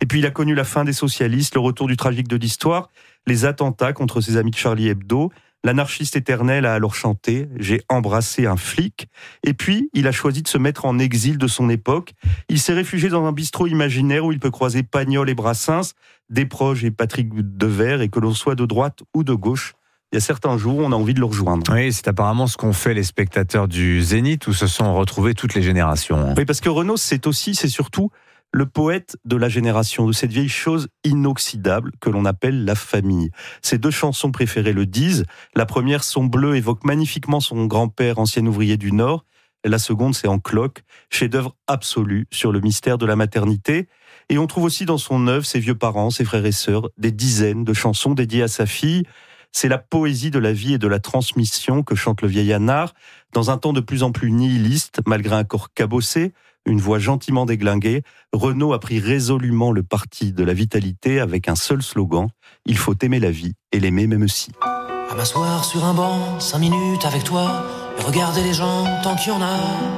puis il a connu la fin des socialistes, le retour du tragique de l'histoire, les attentats contre ses amis de Charlie Hebdo. L'anarchiste éternel a alors chanté « J'ai embrassé un flic ». Et puis, il a choisi de se mettre en exil de son époque. Il s'est réfugié dans un bistrot imaginaire où il peut croiser Pagnol et Brassens, Desproges et Patrick Devers, et que l'on soit de droite ou de gauche. Il y a certains jours, on a envie de le rejoindre. Oui, c'est apparemment ce qu'ont fait les spectateurs du Zénith, où se sont retrouvées toutes les générations. Oui, parce que Renaud, c'est surtout le poète de la génération, de cette vieille chose inoxydable que l'on appelle la famille. Ses deux chansons préférées le disent. La première, Son bleu, évoque magnifiquement son grand-père, ancien ouvrier du Nord. La seconde, c'est En cloque, chef-d'œuvre absolu sur le mystère de la maternité. Et on trouve aussi dans son œuvre ses vieux parents, ses frères et sœurs, des dizaines de chansons dédiées à sa fille. C'est la poésie de la vie et de la transmission que chante le vieil anard, dans un temps de plus en plus nihiliste, malgré un corps cabossé, une voix gentiment déglinguée. Renaud a pris résolument le parti de la vitalité avec un seul slogan : il faut aimer la vie et l'aimer même si. À m'asseoir sur un banc, 5 minutes avec toi, et regarder les gens tant qu'il y en a.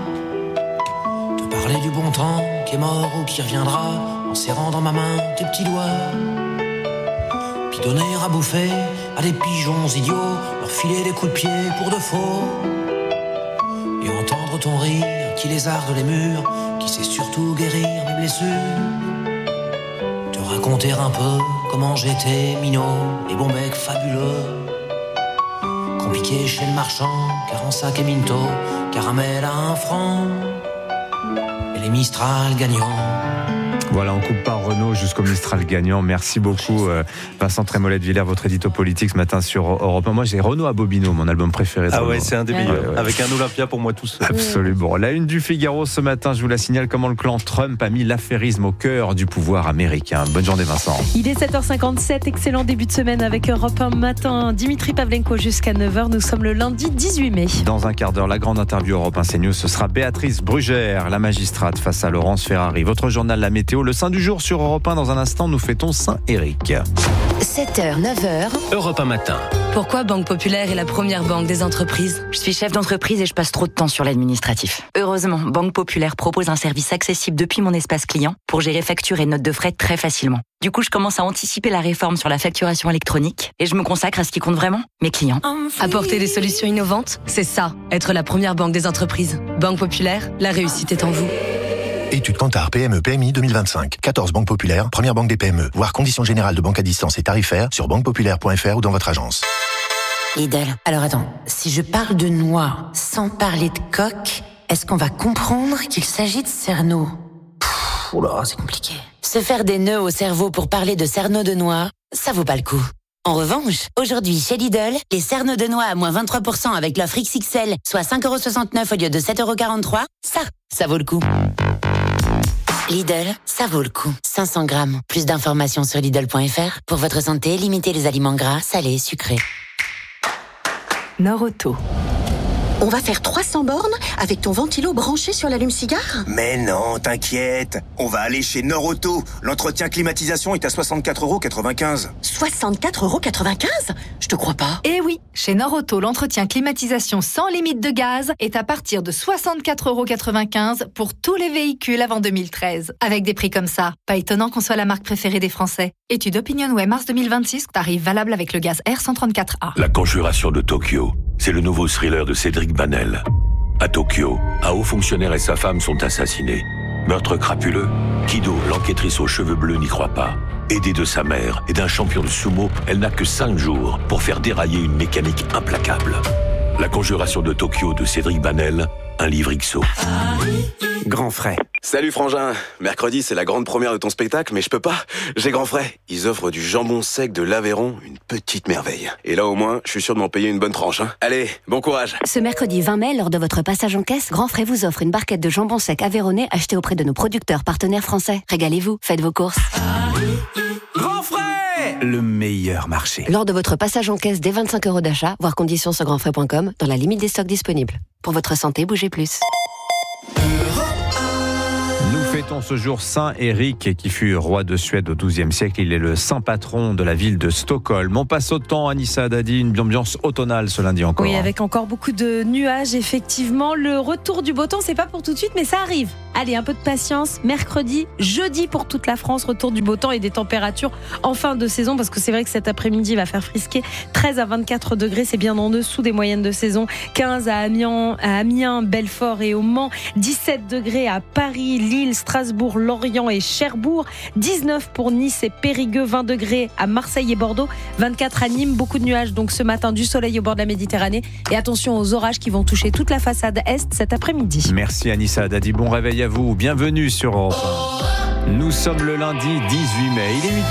Te parler du bon temps qui est mort ou qui reviendra, en serrant dans ma main tes petits doigts. Puis donner à bouffer à des pigeons idiots, leur filer des coups de pied pour de faux. Et entendre ton rire qui lézarde les murs, qui sait surtout guérir mes blessures. Te raconter un peu comment j'étais minot et bon mec fabuleux. Compliqué chez le marchand, car en sac et minto, caramel à 1 franc, et les Mistral gagnants. Voilà, on coupe pas Renaud jusqu'au Mistral gagnant. Merci beaucoup Vincent Trémollet-Villers, votre édito politique ce matin sur Europe 1. Moi j'ai Renaud à Bobino, mon album préféré. Ah ouais, c'est un des meilleurs, ouais. Avec un Olympia pour moi tout seul. Absolument. La une du Figaro ce matin, je vous la signale, comment le clan Trump a mis l'affairisme au cœur du pouvoir américain. Bonne journée Vincent. Il est 7h57, excellent début de semaine avec Europe 1 matin. Dimitri Pavlenko jusqu'à 9h, nous sommes le lundi 18 mai. Dans un quart d'heure, la grande interview Europe 1 CNews, ce sera Béatrice Brugère, la magistrate face à Laurence Ferrari. Votre journal La Météo, le Saint du jour sur Europe 1. Dans un instant, nous fêtons Saint-Éric. 7h, 9h. Europe 1 matin. Pourquoi Banque Populaire est la première banque des entreprises ? Je suis chef d'entreprise et je passe trop de temps sur l'administratif. Heureusement, Banque Populaire propose un service accessible depuis mon espace client pour gérer factures et notes de frais très facilement. Du coup, je commence à anticiper la réforme sur la facturation électronique et je me consacre à ce qui compte vraiment, mes clients. Apporter des solutions innovantes, c'est ça, être la première banque des entreprises. Banque Populaire, la réussite est en vous. Étude Kantar PME PMI 2025. 14 banques populaires, première banque des PME. Voir conditions générales de banque à distance et tarifaires sur banquepopulaire.fr ou dans votre agence. Lidl. Alors attends, si je parle de noix sans parler de coque, est-ce qu'on va comprendre qu'il s'agit de cerneau ? Oula, c'est compliqué. Se faire des nœuds au cerveau pour parler de cerneau de noix, ça vaut pas le coup. En revanche, aujourd'hui chez Lidl, les cerneaux de noix à moins 23% avec l'offre XXL, soit 5,69€ au lieu de 7,43€, ça vaut le coup. Lidl, ça vaut le coup. 500 grammes. Plus d'informations sur Lidl.fr. Pour votre santé, limitez les aliments gras, salés, sucrés. Nord-Auto. On va faire 300 bornes avec ton ventilo branché sur l'allume-cigare ? Mais non, t'inquiète. On va aller chez Nord-Auto. L'entretien climatisation est à 64,95€. 64,95€? Je te crois pas. Eh oui, chez Nord-Auto, l'entretien climatisation sans limite de gaz est à partir de 64,95€ pour tous les véhicules avant 2013. Avec des prix comme ça, pas étonnant qu'on soit la marque préférée des Français. Étude OpinionWay mars 2026, tarif valable avec le gaz R134A. La Conjuration de Tokyo, c'est le nouveau thriller de Cédric Banel. À Tokyo, un haut fonctionnaire et sa femme sont assassinés. Meurtre crapuleux, Kido, l'enquêtrice aux cheveux bleus, n'y croit pas. Aidée de sa mère et d'un champion de sumo, elle n'a que 5 jours pour faire dérailler une mécanique implacable. La Conjuration de Tokyo de Cédric Banel, un livre XO. Grand frais. Salut frangin, mercredi c'est la grande première de ton spectacle, mais je peux pas, j'ai grand frais. Ils offrent du jambon sec de l'Aveyron, une petite merveille. Et là au moins, je suis sûr de m'en payer une bonne tranche. Allez, bon courage. Ce mercredi 20 mai, lors de votre passage en caisse, Grand Frais vous offre une barquette de jambon sec aveyronnais achetée auprès de nos producteurs partenaires français. Régalez-vous, faites vos courses. Grand frais, le meilleur marché. Lors de votre passage en caisse dès 25€ d'achat, voir conditions sur grandfrais.com, dans la limite des stocks disponibles. Pour votre santé, bougez plus. Nous fêtons ce jour Saint-Éric qui fut roi de Suède au XIIe siècle. Il est le saint patron de la ville de Stockholm. On passe au temps, Anissa Dadi, une ambiance automnale ce lundi encore. Oui, avec encore beaucoup de nuages, effectivement. Le retour du beau temps, c'est pas pour tout de suite, mais ça arrive. Allez, un peu de patience. Mercredi, jeudi pour toute la France, retour du beau temps et des températures en fin de saison, parce que c'est vrai que cet après-midi va faire frisquer. 13 à 24 degrés, c'est bien en dessous des moyennes de saison. 15 à Amiens, Belfort et au Mans. 17 degrés à Paris, Lille, Strasbourg, Lorient et Cherbourg. 19 pour Nice et Périgueux. 20 degrés à Marseille et Bordeaux. 24 à Nîmes. Beaucoup de nuages donc ce matin, du soleil au bord de la Méditerranée. Et attention aux orages qui vont toucher toute la façade est cet après-midi. Merci Anissa Dadi, bon réveil à vous, bienvenue sur Europe 1. Nous sommes le lundi 18 mai, il est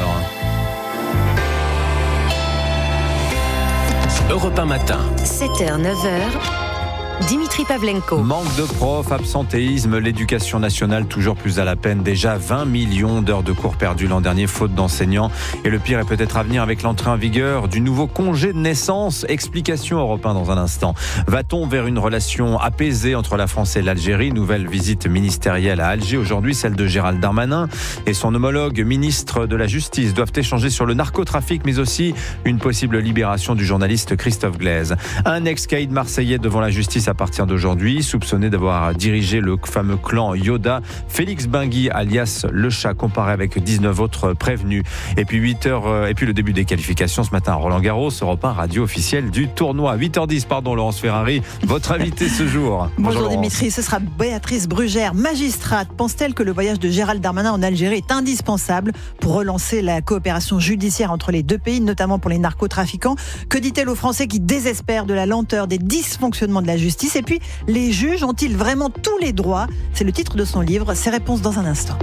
8h. Europe 1 matin. 7h, 9h. Dimitri Pavlenko. Manque de profs, absentéisme, l'éducation nationale toujours plus à la peine. Déjà 20 millions d'heures de cours perdues l'an dernier, faute d'enseignants. Et le pire est peut-être à venir avec l'entrée en vigueur du nouveau congé de naissance. Explication Europe 1 dans un instant. Va-t-on vers une relation apaisée entre la France et l'Algérie? Nouvelle visite ministérielle à Alger aujourd'hui, celle de Gérald Darmanin et son homologue ministre de la Justice doivent échanger sur le narcotrafic, mais aussi une possible libération du journaliste Christophe Glaise. Un ex-caïd marseillais devant la justice à partir d'aujourd'hui, soupçonné d'avoir dirigé le fameux clan Yoda. Félix Bingui, alias Le Chat, comparé avec 19 autres prévenus. Et puis 8h, et puis le début des qualifications ce matin à Roland-Garros, Europe 1, radio officielle du tournoi. 8h10, Laurence Ferrari, votre invité ce jour. Bonjour Dimitri, ce sera Béatrice Brugère, magistrate. Pense-t-elle que le voyage de Gérald Darmanin en Algérie est indispensable pour relancer la coopération judiciaire entre les deux pays, notamment pour les narcotrafiquants? Que dit-elle aux Français qui désespèrent de la lenteur, des dysfonctionnements de la justice? Et puis, les juges ont-ils vraiment tous les droits? C'est le titre de son livre. Ses réponses dans un instant.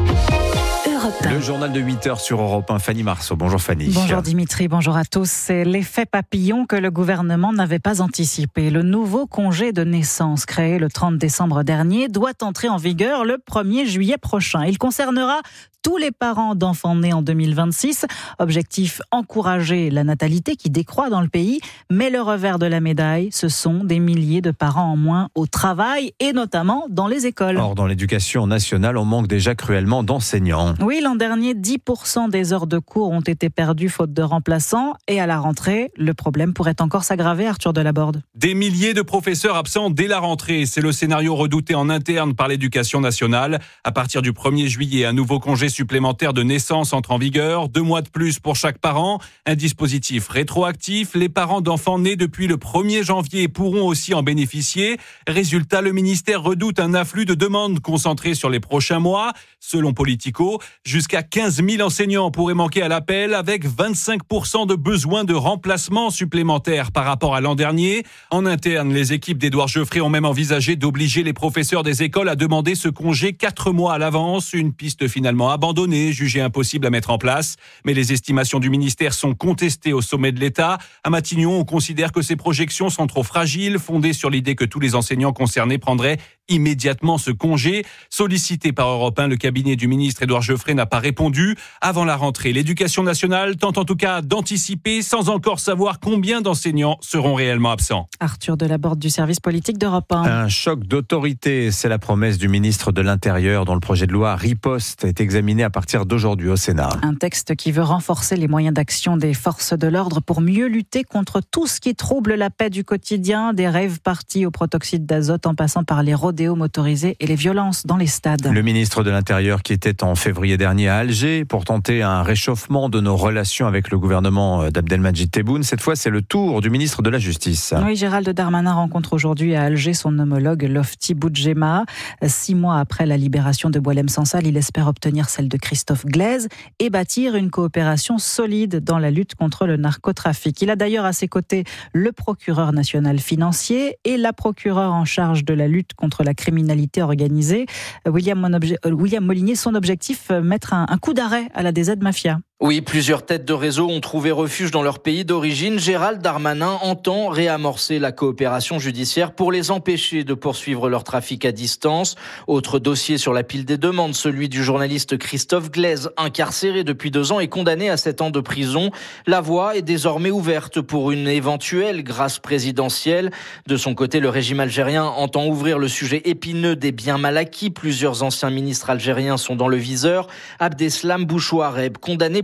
Le journal de 8h sur Europe 1, Fanny Marceau. Bonjour Fanny. Bonjour Dimitri, bonjour à tous. C'est l'effet papillon que le gouvernement n'avait pas anticipé. Le nouveau congé de naissance créé le 30 décembre dernier doit entrer en vigueur le 1er juillet prochain. Il concernera tous les parents d'enfants nés en 2026. Objectif, encourager la natalité qui décroît dans le pays. Mais le revers de la médaille, ce sont des milliers de parents en moins au travail et notamment dans les écoles. Or, dans l'éducation nationale, on manque déjà cruellement d'enseignants. Oui, l'an dernier, 10% des heures de cours ont été perdues faute de remplaçants. Et à la rentrée, le problème pourrait encore s'aggraver, Arthur Delaborde. Des milliers de professeurs absents dès la rentrée. C'est le scénario redouté en interne par l'éducation nationale. À partir du 1er juillet, un nouveau congé supplémentaire de naissance entre en vigueur. 2 mois de plus pour chaque parent. Un dispositif rétroactif. Les parents d'enfants nés depuis le 1er janvier pourront aussi en bénéficier. Résultat, le ministère redoute un afflux de demandes concentrées sur les prochains mois. Selon Politico, jusqu'à 15 000 enseignants pourraient manquer à l'appel avec 25% de besoins de remplacement supplémentaires par rapport à l'an dernier. En interne, les équipes d'Édouard Geoffrey ont même envisagé d'obliger les professeurs des écoles à demander ce congé 4 mois à l'avance. Une piste finalement abandonnée, jugée impossible à mettre en place. Mais les estimations du ministère sont contestées au sommet de l'État. À Matignon, on considère que ces projections sont trop fragiles, fondées sur l'idée que tous les enseignants concernés prendraient immédiatement ce congé. Sollicité par Europe 1, le cabinet du ministre Édouard Geoffrey n'a pas répondu. Avant la rentrée, l'éducation nationale tente en tout cas d'anticiper sans encore savoir combien d'enseignants seront réellement absents. Arthur Delaborde du service politique d'Europe 1. Un choc d'autorité, c'est la promesse du ministre de l'Intérieur dont le projet de loi Riposte est examiné à partir d'aujourd'hui au Sénat. Un texte qui veut renforcer les moyens d'action des forces de l'ordre pour mieux lutter contre tout ce qui trouble la paix du quotidien, des rave-parties au protoxyde d'azote en passant par les rodéos motorisés et les violences dans les stades. Le ministre de l'Intérieur qui était en février dernier à Alger pour tenter un réchauffement de nos relations avec le gouvernement d'Abdelmajid Tebboune. Cette fois, c'est le tour du ministre de la Justice. Oui, Gérald Darmanin rencontre aujourd'hui à Alger son homologue Lofti Boudjema. 6 mois après la libération de Boualem Sansal, il espère obtenir celle de Christophe Glaise et bâtir une coopération solide dans la lutte contre le narcotrafic. Il a d'ailleurs à ses côtés le procureur national financier et la procureure en charge de la lutte contre la criminalité organisée. William Molinier, son objectif, mettre un coup d'arrêt à la DZ Mafia. Oui, plusieurs têtes de réseau ont trouvé refuge dans leur pays d'origine. Gérald Darmanin entend réamorcer la coopération judiciaire pour les empêcher de poursuivre leur trafic à distance. Autre dossier sur la pile des demandes, celui du journaliste Christophe Glaise, incarcéré depuis 2 ans et condamné à 7 ans de prison. La voie est désormais ouverte pour une éventuelle grâce présidentielle. De son côté, le régime algérien entend ouvrir le sujet épineux des biens mal acquis. Plusieurs anciens ministres algériens sont dans le viseur. Abdeslam Bouchouareb, condamné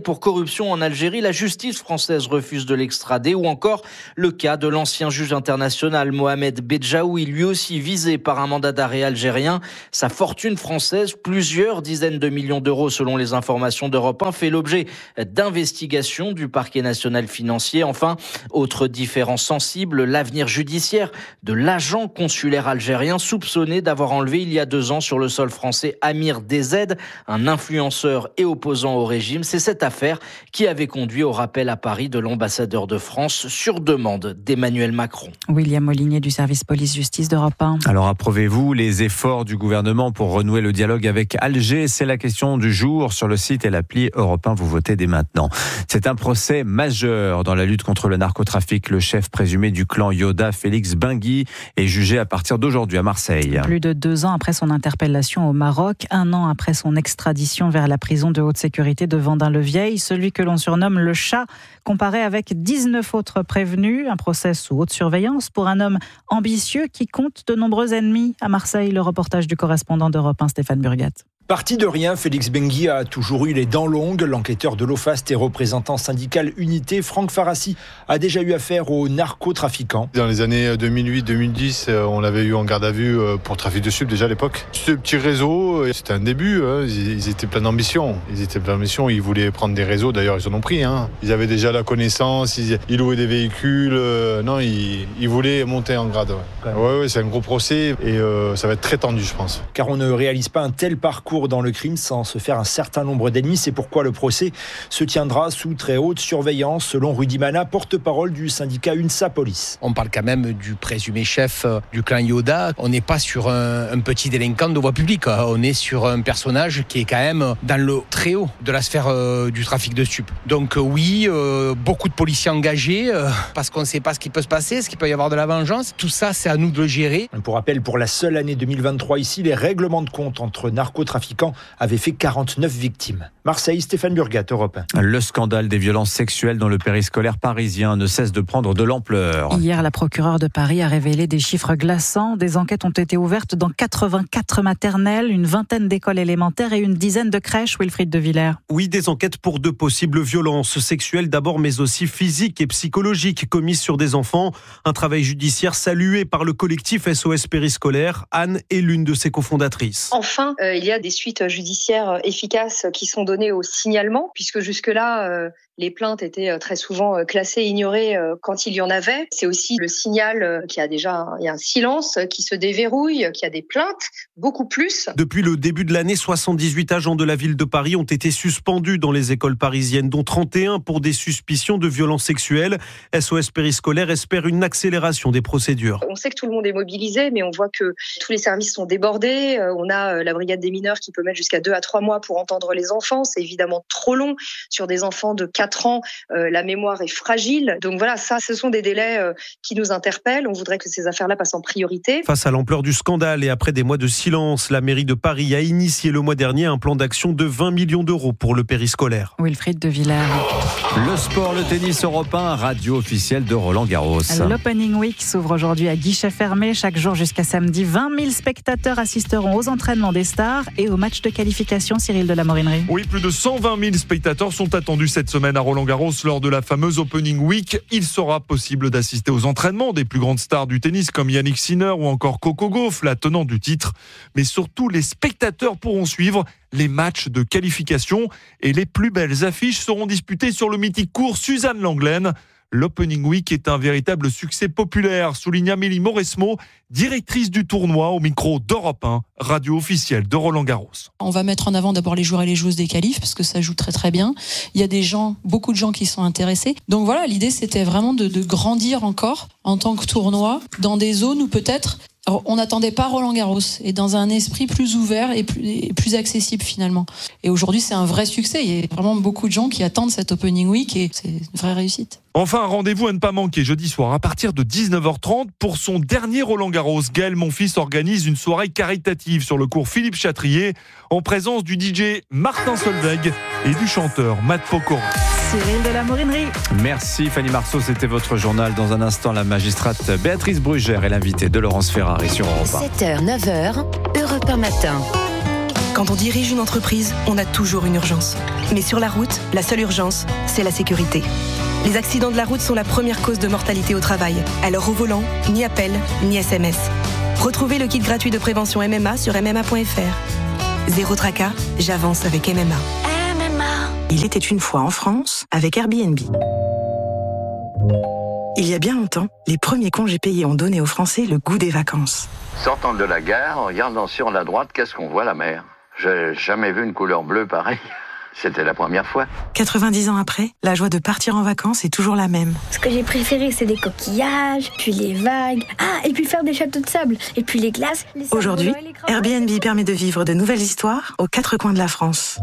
pour corruption en Algérie. La justice française refuse de l'extrader. Ou encore le cas de l'ancien juge international Mohamed Bedjaoui, lui aussi visé par un mandat d'arrêt algérien. Sa fortune française, plusieurs dizaines de millions d'euros selon les informations d'Europe 1, fait l'objet d'investigations du parquet national financier. Enfin, autre différence sensible, l'avenir judiciaire de l'agent consulaire algérien soupçonné d'avoir enlevé il y a 2 ans sur le sol français Amir DZ, un influenceur et opposant au régime. C'est cette affaire qui avait conduit au rappel à Paris de l'ambassadeur de France sur demande d'Emmanuel Macron. William Molinier du service police-justice d'Europe 1. Alors approuvez-vous les efforts du gouvernement pour renouer le dialogue avec Alger? C'est la question du jour sur le site et l'appli Europe 1. Vous votez dès maintenant. C'est un procès majeur dans la lutte contre le narcotrafic. Le chef présumé du clan Yoda, Félix Bengui, est jugé à partir d'aujourd'hui à Marseille. Plus de 2 ans après son interpellation au Maroc, 1 an après son extradition vers la prison de haute sécurité de Vendin-le-Vieil, celui que l'on surnomme le chat, comparé avec 19 autres prévenus. Un procès sous haute surveillance pour un homme ambitieux qui compte de nombreux ennemis. À Marseille, le reportage du correspondant d'Europe 1, Stéphane Burgat. Parti de rien, Félix Bengui a toujours eu les dents longues. L'enquêteur de l'OFAST et représentant syndical Unité, Franck Farassi, a déjà eu affaire aux narcotrafiquants. Dans les années 2008-2010, on l'avait eu en garde à vue pour trafic de stupes déjà à l'époque. Ce petit réseau, c'était un début. Ils étaient pleins d'ambition. Ils voulaient prendre des réseaux. D'ailleurs, ils en ont pris. Ils avaient déjà la connaissance. Ils louaient des véhicules. Ils voulaient monter en grade. Ouais, c'est un gros procès et ça va être très tendu, je pense. Car on ne réalise pas un tel parcours dans le crime sans se faire un certain nombre d'ennemis. C'est pourquoi le procès se tiendra sous très haute surveillance, selon Rudy Mana, porte-parole du syndicat UNSA Police. On parle quand même du présumé chef du clan Yoda. On n'est pas sur un petit délinquant de voie publique. On est sur un personnage qui est quand même dans le très haut de la sphère du trafic de stupes. Donc oui, beaucoup de policiers engagés parce qu'on ne sait pas ce qui peut se passer, ce qu'il peut y avoir de la vengeance. Tout ça, c'est à nous de le gérer. Pour rappel, pour la seule année 2023 ici, les règlements de compte entre narcotrafiquants avait fait 49 victimes. Marseille, Stéphane Burgat, Europe 1. Le scandale des violences sexuelles dans le périscolaire parisien ne cesse de prendre de l'ampleur. Hier, la procureure de Paris a révélé des chiffres glaçants. Des enquêtes ont été ouvertes dans 84 maternelles, une vingtaine d'écoles élémentaires et une dizaine de crèches, Wilfried de Villers. Oui, des enquêtes pour de possibles violences sexuelles d'abord, mais aussi physiques et psychologiques commises sur des enfants. Un travail judiciaire salué par le collectif SOS Périscolaire. Anne est l'une de ses cofondatrices. Enfin, il y a des suites judiciaires efficaces qui sont données au signalement, puisque jusque-là, les plaintes étaient très souvent classées et ignorées quand il y en avait. C'est aussi le signal qu'il y a déjà il y a un silence qui se déverrouille, qu'il y a des plaintes, beaucoup plus. Depuis le début de l'année, 78 agents de la ville de Paris ont été suspendus dans les écoles parisiennes, dont 31 pour des suspicions de violences sexuelles. SOS Périscolaire espère une accélération des procédures. On sait que tout le monde est mobilisé, mais on voit que tous les services sont débordés. On a la brigade des mineurs qui peut mettre jusqu'à 2 à 3 mois pour entendre les enfants. C'est évidemment trop long. Sur des enfants de 4 ans, la mémoire est fragile. Donc voilà, ça, ce sont des délais qui nous interpellent. On voudrait que ces affaires-là passent en priorité. Face à l'ampleur du scandale et après des mois de silence, la mairie de Paris a initié le mois dernier un plan d'action de 20 millions d'euros pour le périscolaire. Wilfried de Villers. Le sport, le tennis Europe 1, radio officielle de Roland Garros. L'Opening Week s'ouvre aujourd'hui à guichet fermé. Chaque jour jusqu'à samedi, 20 000 spectateurs assisteront aux entraînements des stars et aux matchs de qualification. Cyril de la Morinerie. Oui, plus de 120 000 spectateurs sont attendus cette semaine à Roland-Garros lors de la fameuse Opening Week. Il sera possible d'assister aux entraînements des plus grandes stars du tennis comme Yannick Sinner ou encore Coco Gauff, la tenante du titre. Mais surtout, les spectateurs pourront suivre les matchs de qualification et les plus belles affiches seront disputées sur le mythique court Suzanne Lenglen. L'Opening Week est un véritable succès populaire, souligne Amélie Mauresmo, directrice du tournoi au micro d'Europe 1, radio officielle de Roland-Garros. On va mettre en avant d'abord les joueurs et les joueuses des qualifs, parce que ça joue très très bien. Il y a beaucoup de gens qui sont intéressés. Donc voilà, l'idée c'était vraiment de grandir encore en tant que tournoi, dans des zones où peut-être on n'attendait pas Roland-Garros, et dans un esprit plus ouvert et plus accessible finalement. Et aujourd'hui, c'est un vrai succès. Il y a vraiment beaucoup de gens qui attendent cette Opening Week et c'est une vraie réussite. Enfin, un rendez-vous à ne pas manquer jeudi soir à partir de 19h30 pour son dernier Roland-Garros. Gaël Monfils organise une soirée caritative sur le cours Philippe Chatrier en présence du DJ Martin Solveig et du chanteur Matt Pokora. Cyril de la Morinerie. Merci Fanny Marceau, c'était votre journal. Dans un instant, la magistrate Béatrice Brugère est l'invitée de Laurence Ferrari sur Europe 1. 7h, 9h, Europe 1 matin. Quand on dirige une entreprise, on a toujours une urgence. Mais sur la route, la seule urgence, c'est la sécurité. Les accidents de la route sont la première cause de mortalité au travail. Alors au volant, ni appel, ni SMS. Retrouvez le kit gratuit de prévention MMA sur MMA.fr. Zéro tracas, j'avance avec MMA. Il était une fois en France avec Airbnb. Il y a bien longtemps, les premiers congés payés ont donné aux Français le goût des vacances. Sortant de la gare, en regardant sur la droite, qu'est-ce qu'on voit, la mer? J'ai jamais vu une couleur bleue pareille. C'était la première fois. 90 ans après, la joie de partir en vacances est toujours la même. Ce que j'ai préféré, c'est les coquillages, puis les vagues. Ah, et puis faire des châteaux de sable, et puis les glaces. Aujourd'hui, Airbnb permet de vivre de nouvelles histoires aux quatre coins de la France.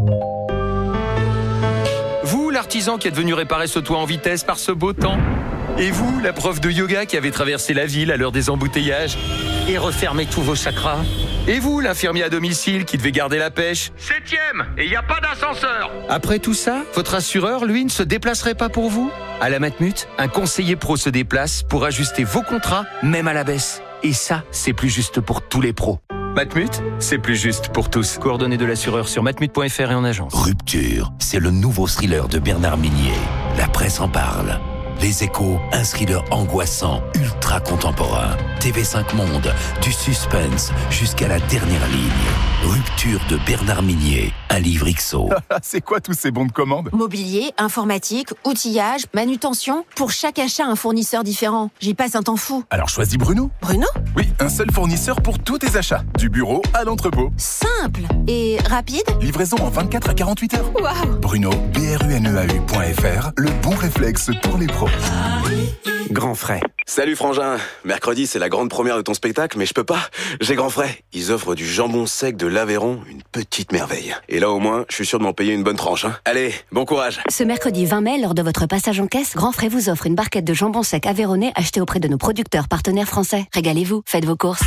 Vous, l'artisan qui êtes venu réparer ce toit en vitesse par ce beau temps. Et vous, la prof de yoga qui avait traversé la ville à l'heure des embouteillages et refermé tous vos chakras. Et vous, l'infirmier à domicile qui devait garder la pêche. 7e, et il n'y a pas d'ascenseur. Après tout ça, votre assureur, lui, ne se déplacerait pas pour vous? À la Matmut, un conseiller pro se déplace pour ajuster vos contrats, même à la baisse. Et ça, c'est plus juste pour tous les pros. Matmut, c'est plus juste pour tous. Coordonnées de l'assureur sur matmut.fr et en agence. Rupture, c'est le nouveau thriller de Bernard Minier. La presse en parle. Les Échos, un thriller angoissant, ultra contemporain. TV5 Monde, du suspense jusqu'à la dernière ligne. Rupture de Bernard Minier, un livre XO. C'est quoi tous ces bons de commande? Mobilier, informatique, outillage, manutention. Pour chaque achat, un fournisseur différent. J'y passe un temps fou. Alors choisis Bruno. Bruno? Oui, un seul fournisseur pour tous tes achats. Du bureau à l'entrepôt. Simple et rapide. Livraison en 24 à 48 heures. Waouh! Bruno, BRUNEAU.fr, le bon réflexe pour les pros. Grand frais. Salut Frangin, mercredi c'est la grande première de ton spectacle, mais je peux pas, j'ai grand frais. Ils offrent du jambon sec de l'Aveyron, une petite merveille. Et là au moins, je suis sûr de m'en payer une bonne tranche. Allez, bon courage. Ce mercredi 20 mai, lors de votre passage en caisse, Grand Frais vous offre une barquette de jambon sec aveyronnais achetée auprès de nos producteurs partenaires français. Régalez-vous, faites vos courses.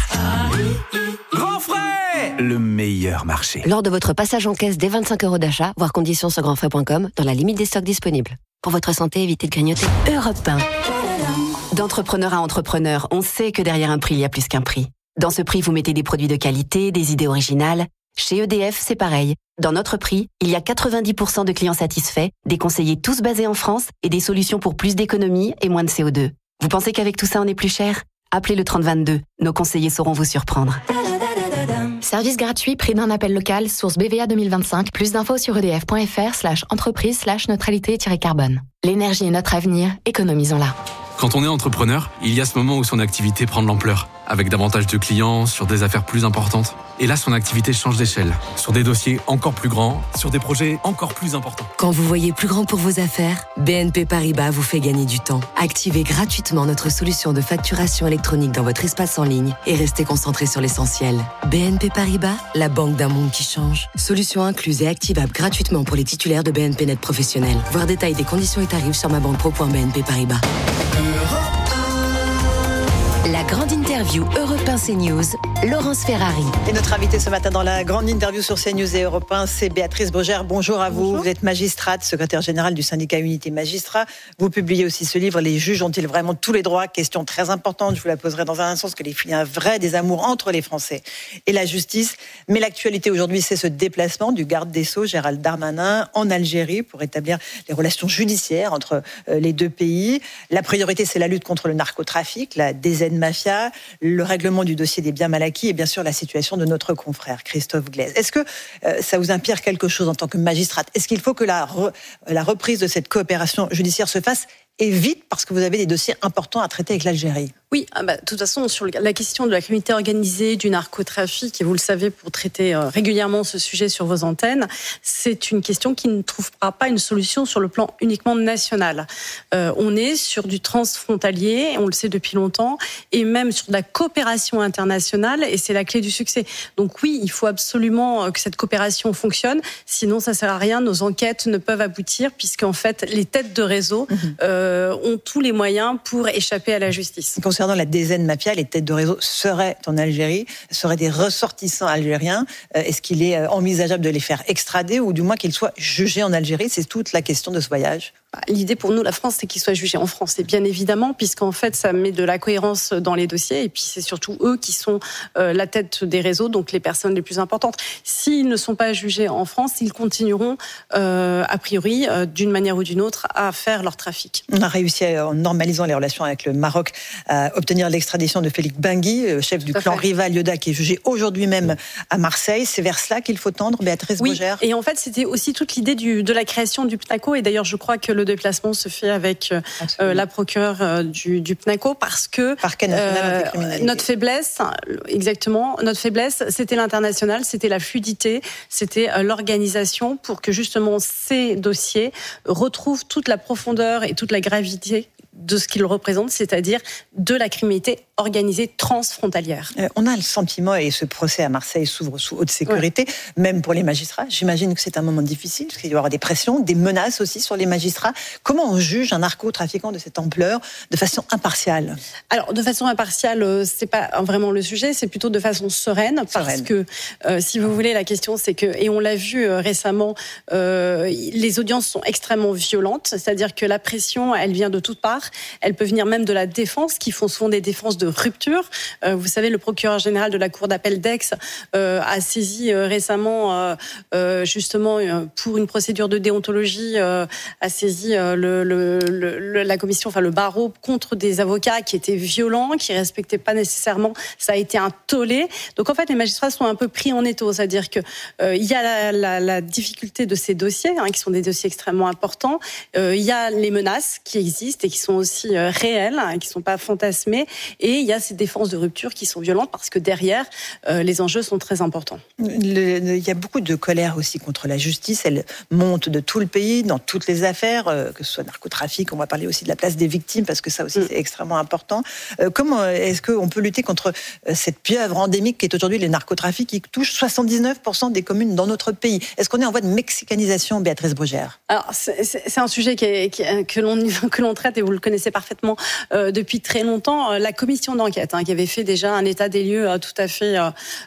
Grand frais, le meilleur marché. Lors de votre passage en caisse dès 25 € d'achat, voir conditions sur grandfrais.com, dans la limite des stocks disponibles. Pour votre santé, évitez de grignoter. Europe 1. D'entrepreneur à entrepreneur, on sait que derrière un prix, il y a plus qu'un prix. Dans ce prix, vous mettez des produits de qualité, des idées originales. Chez EDF, c'est pareil. Dans notre prix, il y a 90% de clients satisfaits, des conseillers tous basés en France et des solutions pour plus d'économie et moins de CO2. Vous pensez qu'avec tout ça, on est plus cher? Appelez le 3022. Nos conseillers sauront vous surprendre. Service gratuit, prix d'un appel local, source BVA 2025. Plus d'infos sur edf.fr/entreprise/neutralité-carbone. L'énergie est notre avenir, économisons-la. Quand on est entrepreneur, il y a ce moment où son activité prend de l'ampleur, avec davantage de clients, sur des affaires plus importantes. Et là, son activité change d'échelle, sur des dossiers encore plus grands, sur des projets encore plus importants. Quand vous voyez plus grand pour vos affaires, BNP Paribas vous fait gagner du temps. Activez gratuitement notre solution de facturation électronique dans votre espace en ligne et restez concentré sur l'essentiel. BNP Paribas, la banque d'un monde qui change. Solution incluse et activable gratuitement pour les titulaires de BNP Net professionnels. Voir détail des conditions et tarifs sur mabanquepro.bnp Paribas. La grande interview Europe 1 CNews, Laurence Ferrari. Et notre invitée ce matin dans la grande interview sur CNews et Europe 1, c'est Béatrice Brugère. Bonjour à vous. Bonjour. Vous êtes magistrate, secrétaire générale du syndicat Unité Magistrats. Vous publiez aussi ce livre, Les juges ont-ils vraiment tous les droits? Question très importante, je vous la poserai dans un instant, parce qu'il y a un vrai désamour entre les Français et la justice. Mais l'actualité aujourd'hui, c'est ce déplacement du garde des Sceaux, Gérald Darmanin, en Algérie pour établir les relations judiciaires entre les deux pays. La priorité, c'est la lutte contre le narcotrafic, la mafia, le règlement du dossier des biens mal acquis et bien sûr la situation de notre confrère Christophe Glaise. Est-ce que ça vous inspire quelque chose en tant que magistrate? Est-ce qu'il faut que la reprise de cette coopération judiciaire se fasse et vite parce que vous avez des dossiers importants à traiter avec l'Algérie? Oui, de toute façon, sur la question de la criminalité organisée, du narcotrafic, et vous le savez pour traiter régulièrement ce sujet sur vos antennes, c'est une question qui ne trouvera pas une solution sur le plan uniquement national. On est sur du transfrontalier, on le sait depuis longtemps, et même sur de la coopération internationale, et c'est la clé du succès. Donc oui, il faut absolument que cette coopération fonctionne, sinon ça sert à rien, nos enquêtes ne peuvent aboutir, puisqu'en fait, les têtes de réseau ont tous les moyens pour échapper à la justice. Concernant la dizaine mafia, les têtes de réseau seraient en Algérie, seraient des ressortissants algériens. Est-ce qu'il est envisageable de les faire extrader ou du moins qu'ils soient jugés en Algérie? C'est toute la question de ce voyage. L'idée pour nous, la France, c'est qu'ils soient jugés en France, et bien évidemment, puisqu'en fait, ça met de la cohérence dans les dossiers, et puis c'est surtout eux qui sont la tête des réseaux, donc les personnes les plus importantes. S'ils ne sont pas jugés en France, ils continueront, a priori, d'une manière ou d'une autre, à faire leur trafic. On a réussi, en normalisant les relations avec le Maroc, à obtenir l'extradition de Félix Bengui, chef du clan rival Yoda, qui est jugé aujourd'hui même à Marseille. C'est vers cela qu'il faut tendre, Béatrice Brugère. Et en fait, c'était aussi toute l'idée de la création du PNACO, et d'ailleurs, je crois que le déplacement se fait avec la procureure du PNACO, parce que Parquet national anticriminalité. Notre faiblesse, c'était l'international, c'était la fluidité, c'était l'organisation, pour que justement ces dossiers retrouvent toute la profondeur et toute la gravité de ce qu'ils représentent, c'est-à-dire de la criminalité organisée transfrontalière. On a le sentiment, et ce procès à Marseille s'ouvre sous haute sécurité, même pour les magistrats. J'imagine que c'est un moment difficile, parce qu'il y aura des pressions, des menaces aussi sur les magistrats. Comment on juge un narcotrafiquant de cette ampleur de façon impartiale? Alors, de façon impartiale, c'est pas vraiment le sujet, c'est plutôt de façon sereine. Parce que, si vous voulez, la question, c'est que, et on l'a vu récemment, les audiences sont extrêmement violentes, c'est-à-dire que la pression, elle vient de toutes parts. Elle peut venir même de la défense, qui font souvent des défenses de rupture. Vous savez, le procureur général de la Cour d'appel d'Aix a saisi récemment, justement, pour une procédure de déontologie, a saisi la commission, enfin le barreau, contre des avocats qui étaient violents, qui respectaient pas nécessairement. Ça a été un tollé. Donc en fait, les magistrats sont un peu pris en étau, c'est-à-dire que il y a la difficulté de ces dossiers, qui sont des dossiers extrêmement importants. Il y a les menaces qui existent et qui sont aussi réelles, qui ne sont pas fantasmées, et il y a ces défenses de rupture qui sont violentes, parce que derrière, les enjeux sont très importants. Il y a beaucoup de colère aussi contre la justice, elle monte de tout le pays, dans toutes les affaires, que ce soit narcotrafic, on va parler aussi de la place des victimes, parce que ça aussi c'est extrêmement important. Comment est-ce qu'on peut lutter contre cette pieuvre endémique qui est aujourd'hui le narcotrafic, qui touche 79% des communes dans notre pays? Est-ce qu'on est en voie de mexicanisation, Béatrice Brugère? Alors, c'est un sujet que l'on traite, et vous le connaissez parfaitement depuis très longtemps. La commission d'enquête, qui avait fait déjà un état des lieux tout à fait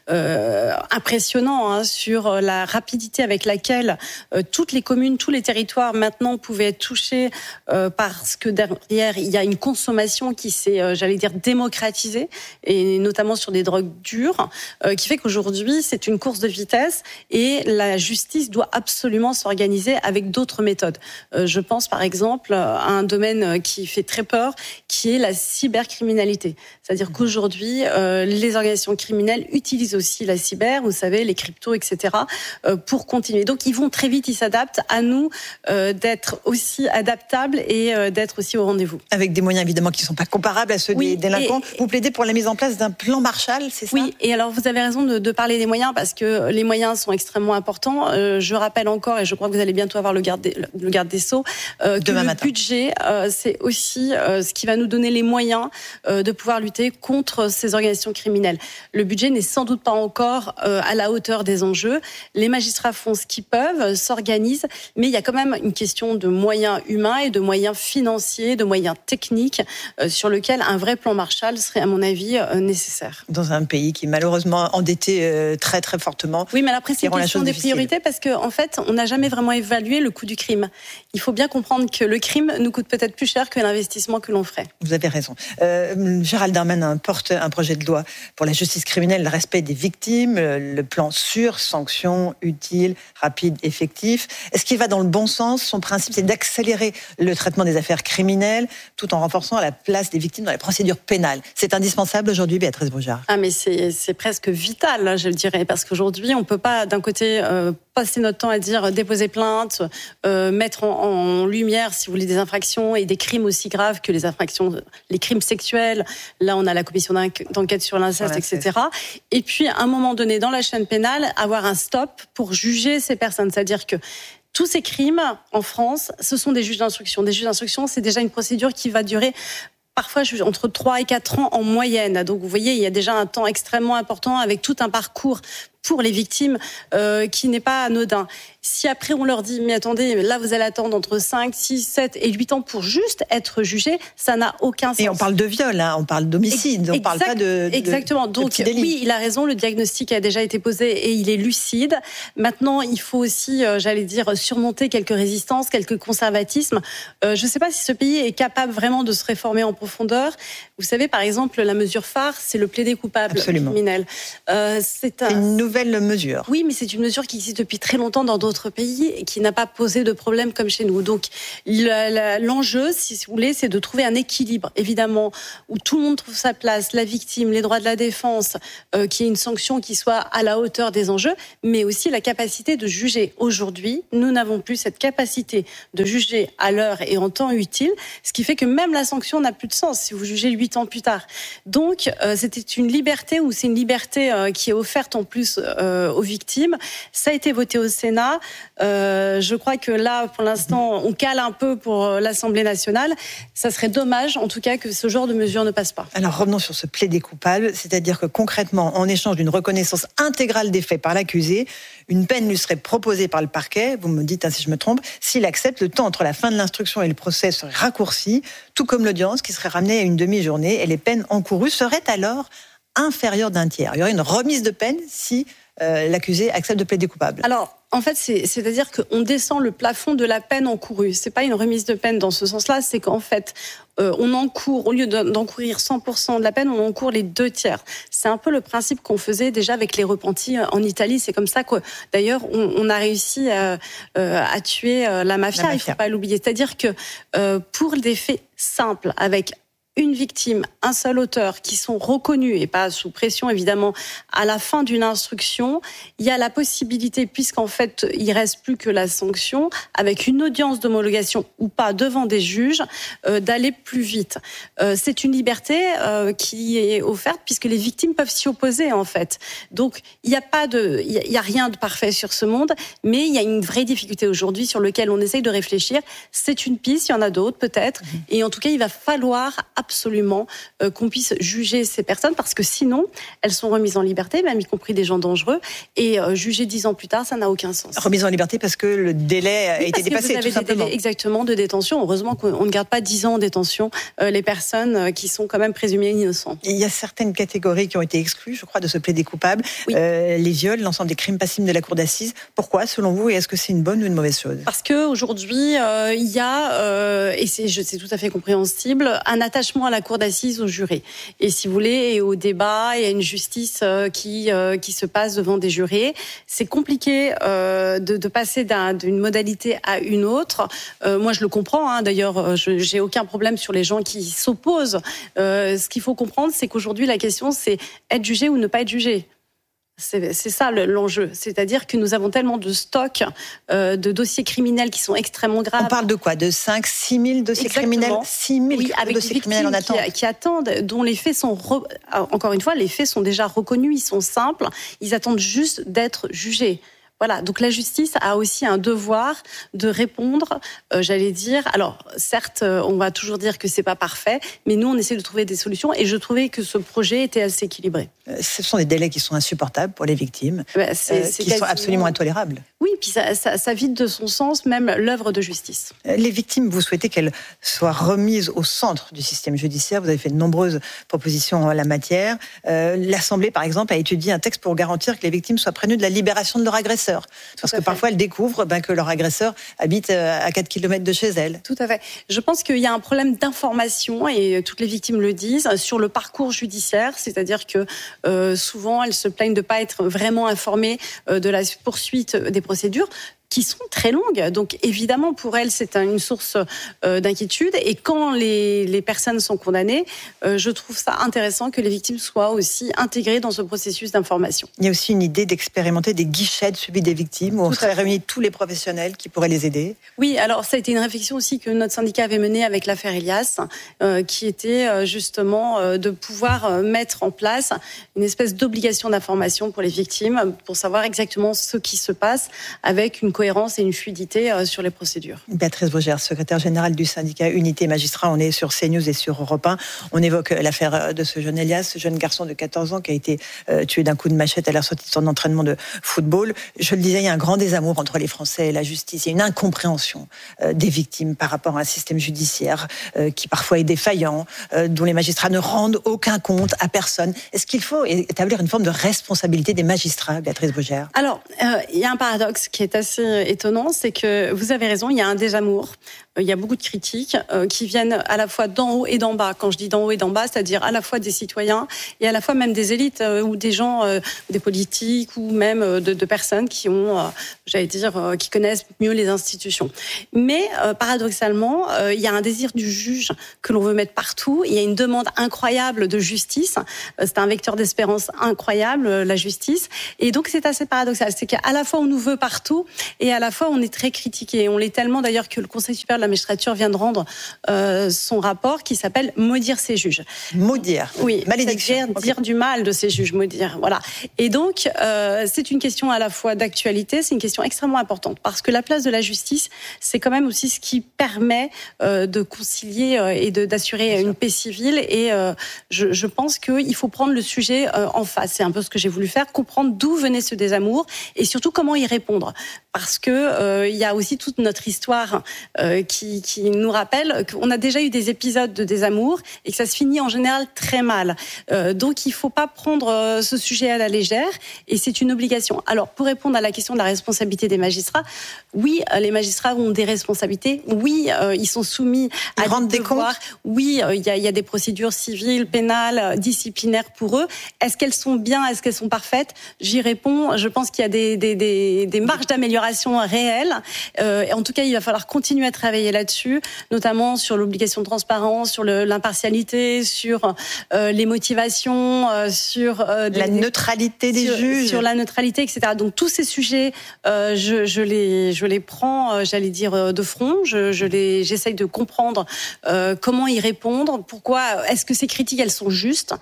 impressionnant sur la rapidité avec laquelle toutes les communes, tous les territoires maintenant pouvaient être touchés, parce que derrière il y a une consommation qui s'est, j'allais dire, démocratisée, et notamment sur des drogues dures, qui fait qu'aujourd'hui c'est une course de vitesse, et la justice doit absolument s'organiser avec d'autres méthodes. Je pense par exemple à un domaine qui fait très peur, qui est la cybercriminalité. C'est-à-dire qu'aujourd'hui, les organisations criminelles utilisent aussi la cyber, vous savez, les cryptos, etc., pour continuer. Donc ils vont très vite, ils s'adaptent. À nous d'être aussi adaptables et d'être aussi au rendez-vous. Avec des moyens évidemment qui ne sont pas comparables à ceux des délinquants. Vous plaidez pour la mise en place d'un plan Marshall, c'est ça? Oui, et alors vous avez raison de parler des moyens, parce que les moyens sont extrêmement importants. Je rappelle encore, et je crois que vous allez bientôt avoir le garde des Sceaux, que le budget, c'est aussi ce qui va nous donner les moyens de pouvoir lutter contre ces organisations criminelles. Le budget n'est sans doute pas encore à la hauteur des enjeux. Les magistrats font ce qu'ils peuvent, s'organisent, mais il y a quand même une question de moyens humains et de moyens financiers, de moyens techniques, sur lequel un vrai plan Marshall serait, à mon avis, nécessaire. Dans un pays qui est malheureusement endetté très très fortement. Oui, mais après c'est une question des priorités, parce qu'en fait, on n'a jamais vraiment évalué le coût du crime. Il faut bien comprendre que le crime nous coûte peut-être plus cher que l'investissement que l'on ferait. Vous avez raison. Gérald Darmanin porte un projet de loi pour la justice criminelle, le respect des victimes, le plan sûr, sanctions utiles, rapides, effectifs. Est-ce qu'il va dans le bon sens? Son principe, c'est d'accélérer le traitement des affaires criminelles tout en renforçant la place des victimes dans les procédures pénales. C'est indispensable aujourd'hui, Béatrice Brugère. Ah, mais c'est presque vital, je le dirais, parce qu'aujourd'hui, on ne peut pas, d'un côté, passer notre temps à dire déposer plainte, mettre en lumière, si vous voulez, des infractions et des crimes aussi graves que les infractions, les crimes sexuels. Là, on a la commission d'enquête sur l'inceste, etc. Et puis, à un moment donné, dans la chaîne pénale, avoir un stop pour juger ces personnes. C'est-à-dire que tous ces crimes, en France, ce sont des juges d'instruction. Des juges d'instruction, c'est déjà une procédure qui va durer parfois entre 3 et 4 ans en moyenne. Donc vous voyez, il y a déjà un temps extrêmement important avec tout un parcours pour les victimes qui n'est pas anodin. Si après on leur dit, mais attendez, là vous allez attendre entre 5, 6, 7 et 8 ans pour juste être jugé, ça n'a aucun sens. Et on parle de viol, on parle d'homicide, on ne parle pas de exactement. Donc oui, il a raison, le diagnostic a déjà été posé et il est lucide. Maintenant, il faut aussi, surmonter quelques résistances, quelques conservatismes. Je ne sais pas si ce pays est capable vraiment de se réformer en profondeur. Vous savez, par exemple, la mesure phare, c'est le plaider coupable criminel. C'est une nouvelle mesure. Oui, mais c'est une mesure qui existe depuis très longtemps dans d'autres pays et qui n'a pas posé de problème comme chez nous. Donc, l'enjeu, si vous voulez, c'est de trouver un équilibre, évidemment, où tout le monde trouve sa place, la victime, les droits de la défense, qu'il y ait une sanction qui soit à la hauteur des enjeux, mais aussi la capacité de juger. Aujourd'hui, nous n'avons plus cette capacité de juger à l'heure et en temps utile, ce qui fait que même la sanction n'a plus de sens si vous jugez 8 ans plus tard. Donc, c'était une liberté, ou c'est une liberté qui est offerte en plus aux victimes. Ça a été voté au Sénat. Je crois que là, pour l'instant, on cale un peu pour l'Assemblée nationale. Ça serait dommage, en tout cas, que ce genre de mesure ne passe pas. Alors, revenons sur ce plaider coupable, c'est-à-dire que concrètement, en échange d'une reconnaissance intégrale des faits par l'accusé, une peine lui serait proposée par le parquet, vous me dites si je me trompe, s'il accepte, le temps entre la fin de l'instruction et le procès serait raccourci, tout comme l'audience qui serait ramenée à une demi-journée, et les peines encourues seraient alors inférieures d'un tiers. Il y aurait une remise de peine si l'accusé accepte de plaider coupable. Alors, en fait, c'est-à-dire qu'on descend le plafond de la peine encourue. C'est pas une remise de peine dans ce sens-là, c'est qu'en fait, on encourt, au lieu d'encourir 100% de la peine, on encourt les 2 tiers. C'est un peu le principe qu'on faisait déjà avec les repentis en Italie. C'est comme ça que, d'ailleurs, on a réussi à tuer la mafia. Il faut pas l'oublier. C'est-à-dire que pour des faits simples, avec une victime, un seul auteur, qui sont reconnus, et pas sous pression évidemment, à la fin d'une instruction, il y a la possibilité, puisqu'en fait il reste plus que la sanction, avec une audience d'homologation ou pas devant des juges, d'aller plus vite. C'est une liberté qui est offerte puisque les victimes peuvent s'y opposer en fait. Donc il y a rien de parfait sur ce monde, mais il y a une vraie difficulté aujourd'hui sur laquelle on essaye de réfléchir. C'est une piste, il y en a d'autres peut-être, et en tout cas il va falloir absolument qu'on puisse juger ces personnes, parce que sinon, elles sont remises en liberté, même y compris des gens dangereux, et juger 10 ans plus tard, ça n'a aucun sens. Remise en liberté parce que le délai a été dépassé, tout simplement. Vous avez des délais exactement de détention. Heureusement qu'on ne garde pas 10 ans en détention les personnes qui sont quand même présumées innocentes. Il y a certaines catégories qui ont été exclues, je crois, de ce plaider coupable. Oui. Les viols, l'ensemble des crimes passibles de la cour d'assises. Pourquoi, selon vous, et est-ce que c'est une bonne ou une mauvaise chose ? Parce qu'aujourd'hui, il y a, et c'est tout à fait compréhensible, un attachement à la cour d'assises aux jurés. Et si vous voulez, et au débat, il y a une justice qui se passe devant des jurés. C'est compliqué de passer d'une modalité à une autre. Moi, je le comprends. D'ailleurs, j'ai aucun problème sur les gens qui s'opposent. Ce qu'il faut comprendre, c'est qu'aujourd'hui, la question, c'est être jugé ou ne pas être jugé. C'est ça l'enjeu. C'est-à-dire que nous avons tellement de stocks de dossiers criminels qui sont extrêmement graves. On parle de quoi ? De 5 6 000 dossiers criminels ? 6 000 avec dossiers criminels en attente qui attendent, dont les faits sont... Encore une fois, les faits sont déjà reconnus, ils sont simples, ils attendent juste d'être jugés. Voilà, donc la justice a aussi un devoir de répondre, j'allais dire. Alors, certes, on va toujours dire que c'est pas parfait, mais nous, on essaie de trouver des solutions. Et je trouvais que ce projet était assez équilibré. Ce sont des délais qui sont insupportables pour les victimes, qui sont absolument intolérables. Oui, puis ça vide de son sens même l'œuvre de justice. Les victimes, vous souhaitez qu'elles soient remises au centre du système judiciaire. Vous avez fait de nombreuses propositions en la matière. L'Assemblée, par exemple, a étudié un texte pour garantir que les victimes soient prévenues de la libération de leur agresseur. Parce que parfois, elles découvrent que leur agresseur habite à 4 km de chez elles. Tout à fait. Je pense qu'il y a un problème d'information, et toutes les victimes le disent, sur le parcours judiciaire. C'est-à-dire que souvent, elles se plaignent de ne pas être vraiment informées de la poursuite des procédures, qui sont très longues. Donc, évidemment, pour elles, c'est une source d'inquiétude. Et quand les personnes sont condamnées, je trouve ça intéressant que les victimes soient aussi intégrées dans ce processus d'information. Il y a aussi une idée d'expérimenter des guichets de suivi des victimes, où on serait réunis tous les professionnels qui pourraient les aider. Oui, alors ça a été une réflexion aussi que notre syndicat avait menée avec l'affaire Elias, qui était justement de pouvoir mettre en place une espèce d'obligation d'information pour les victimes, pour savoir exactement ce qui se passe, avec une cohérence et une fluidité sur les procédures. Béatrice Brugère, secrétaire générale du syndicat Unité Magistrats, on est sur CNews et sur Europe 1. On évoque l'affaire de ce jeune Elias, ce jeune garçon de 14 ans qui a été tué d'un coup de machette à la sortie de son entraînement de football. Je le disais, il y a un grand désamour entre les Français et la justice. Il y a une incompréhension des victimes par rapport à un système judiciaire qui parfois est défaillant, dont les magistrats ne rendent aucun compte à personne. Est-ce qu'il faut établir une forme de responsabilité des magistrats, Béatrice Brugère ? Alors, il y a un paradoxe qui est assez étonnant, c'est que vous avez raison, il y a un désamour. Il y a beaucoup de critiques qui viennent à la fois d'en haut et d'en bas. Quand je dis d'en haut et d'en bas, c'est-à-dire à la fois des citoyens et à la fois même des élites ou des gens, des politiques ou même de personnes qui ont, qui connaissent mieux les institutions. Mais paradoxalement, il y a un désir du juge que l'on veut mettre partout. Il y a une demande incroyable de justice. C'est un vecteur d'espérance incroyable, la justice. Et donc c'est assez paradoxal. C'est qu'à la fois on nous veut partout et à la fois on est très critiqué. On l'est tellement d'ailleurs que le Conseil supérieur de la magistrature vient de rendre son rapport qui s'appelle « Maudire ses juges ». Maudire. Oui, malédiction. Dire du mal de ces juges, maudire. Voilà. Et donc, c'est une question à la fois d'actualité, c'est une question extrêmement importante parce que la place de la justice, c'est quand même aussi ce qui permet de concilier et d'assurer une paix civile. Et je pense qu'il faut prendre le sujet en face. C'est un peu ce que j'ai voulu faire, comprendre d'où venait ce désamour et surtout comment y répondre. Parce que il y a aussi toute notre histoire qui nous rappelle qu'on a déjà eu des épisodes de désamour et que ça se finit en général très mal. Donc il ne faut pas prendre ce sujet à la légère et c'est une obligation. Alors pour répondre à la question de la responsabilité des magistrats, oui, les magistrats ont des responsabilités, oui, ils sont soumis à des devoirs, oui, il y a des procédures civiles, pénales, disciplinaires pour eux. Est-ce qu'elles sont bien, est-ce qu'elles sont parfaites ? J'y réponds, je pense qu'il y a des marges d'amélioration réelles. En tout cas, il va falloir continuer à travailler là-dessus, notamment sur l'obligation de transparence, sur l'impartialité, sur les motivations, sur la neutralité des juges, sur la neutralité, etc. Donc tous ces sujets, je les prends, j'allais dire de front. J'essaye de comprendre comment y répondre. Pourquoi est-ce que ces critiques elles sont justes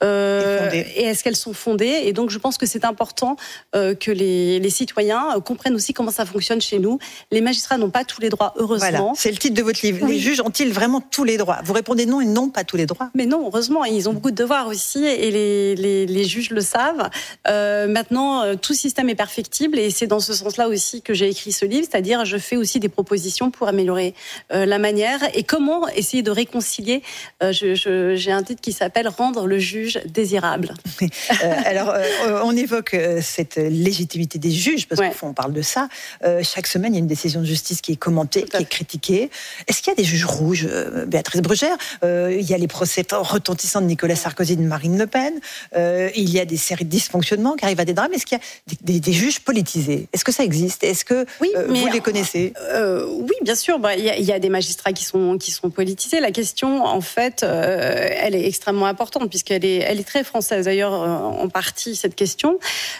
et est-ce qu'elles sont fondées ? Et donc je pense que c'est important que les citoyens comprennent aussi comment ça fonctionne chez nous. Les magistrats n'ont pas tous les droits, heureusement. Voilà, c'est le titre de votre livre. Oui. Les juges ont-ils vraiment tous les droits ? Vous répondez non, ils n'ont pas tous les droits. Mais non, heureusement, ils ont beaucoup de devoirs aussi et les juges le savent. Maintenant, tout système est perfectible et c'est dans ce sens-là aussi que j'ai écrit ce livre, c'est-à-dire je fais aussi des propositions pour améliorer la manière et comment essayer de réconcilier. J'ai un titre qui s'appelle « Rendre le juge désirable ». Alors, on évoque cette légitimité des juges, parce qu'au fond, on parle de ça. Chaque semaine, il y a une décision de justice qui est commentée, qui est critiquée. Est-ce qu'il y a des juges rouges, Béatrice Brugère ? Il y a les procès retentissants de Nicolas Sarkozy et de Marine Le Pen. Il y a des séries de dysfonctionnements qui arrivent à des drames. Est-ce qu'il y a des juges politisés ? Est-ce que ça existe ? Est-ce que vous les connaissez ? Oui, bien sûr. Il y a des magistrats qui sont politisés. La question, en fait, elle est extrêmement importante puisqu'elle est très française. D'ailleurs, en partie, cette question.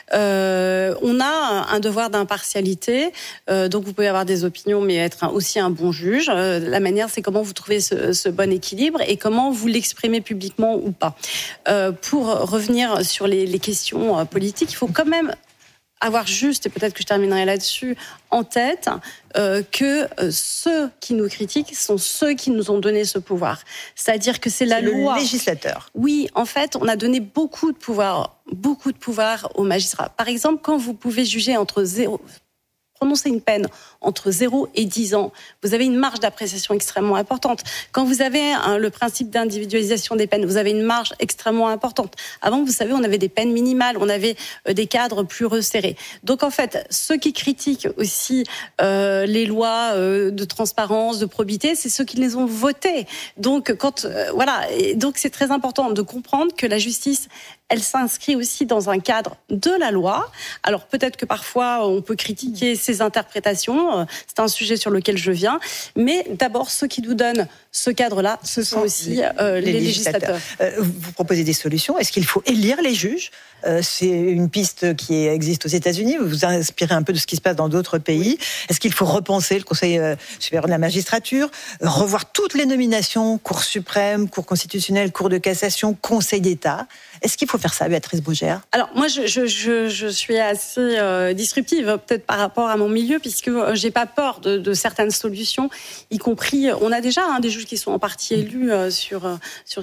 On a un devoir d'impartialité. Donc, vous pouvez avoir des opinions, mais être aussi un bon juge. La manière, c'est comment vous trouvez ce bon équilibre et comment vous l'exprimez publiquement ou pas. Pour revenir sur les questions politiques, il faut quand même avoir juste, et peut-être que je terminerai là-dessus, en tête que ceux qui nous critiquent sont ceux qui nous ont donné ce pouvoir. C'est-à-dire que c'est la loi. Le législateur. Oui, en fait, on a donné beaucoup de pouvoir aux magistrats. Par exemple, quand vous pouvez juger prononcer une peine entre 0 et 10 ans, vous avez une marge d'appréciation extrêmement importante. Quand vous avez le principe d'individualisation des peines, vous avez une marge extrêmement importante. Avant, vous savez, on avait des peines minimales, on avait des cadres plus resserrés. Donc, en fait, ceux qui critiquent aussi les lois de transparence, de probité, c'est ceux qui les ont votées. Donc, donc c'est très important de comprendre que la justice, elle s'inscrit aussi dans un cadre de la loi. Alors peut-être que parfois on peut critiquer ces interprétations. Hein. C'est un sujet sur lequel je viens. Mais d'abord, ceux qui nous donnent ce cadre-là, ce sont aussi les législateurs. Vous proposez des solutions. Est-ce qu'il faut élire les juges ? C'est une piste qui existe aux États-Unis. Vous vous inspirez un peu de ce qui se passe dans d'autres pays. Est-ce qu'il faut repenser le Conseil supérieur de la magistrature, revoir toutes les nominations, Cour suprême, Cour constitutionnelle, Cour de cassation, Conseil d'État ? Est-ce qu'il faut faire ça, Béatrice Brugère ? Alors moi, je suis assez disruptive, peut-être par rapport à mon milieu, puisque j'ai pas peur de certaines solutions, y compris. On a déjà des juges qui sont en partie élus sur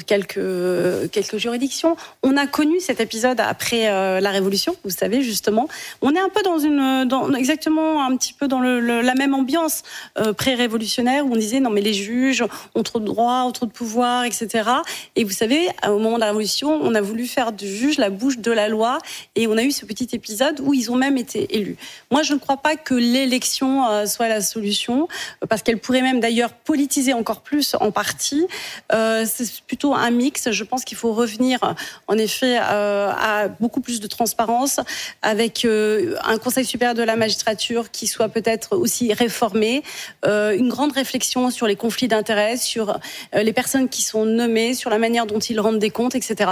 quelques juridictions. On a connu cet épisode après la Révolution, vous savez justement. On est un peu exactement un petit peu dans la même ambiance pré-révolutionnaire où on disait non mais les juges ont trop de droits, ont trop de pouvoir, etc. Et vous savez, au moment de la Révolution, on a voulu faire du juge la bouche de la loi et on a eu ce petit épisode où ils ont même été élus. Moi, je ne crois pas que l'élection soit la solution parce qu'elle pourrait même d'ailleurs politiser encore plus en partie. C'est plutôt un mix. Je pense qu'il faut revenir en effet à beaucoup plus de transparence avec un Conseil supérieur de la magistrature qui soit peut-être aussi réformé, une grande réflexion sur les conflits d'intérêts, sur les personnes qui sont nommées, sur la manière dont ils rendent des comptes, etc.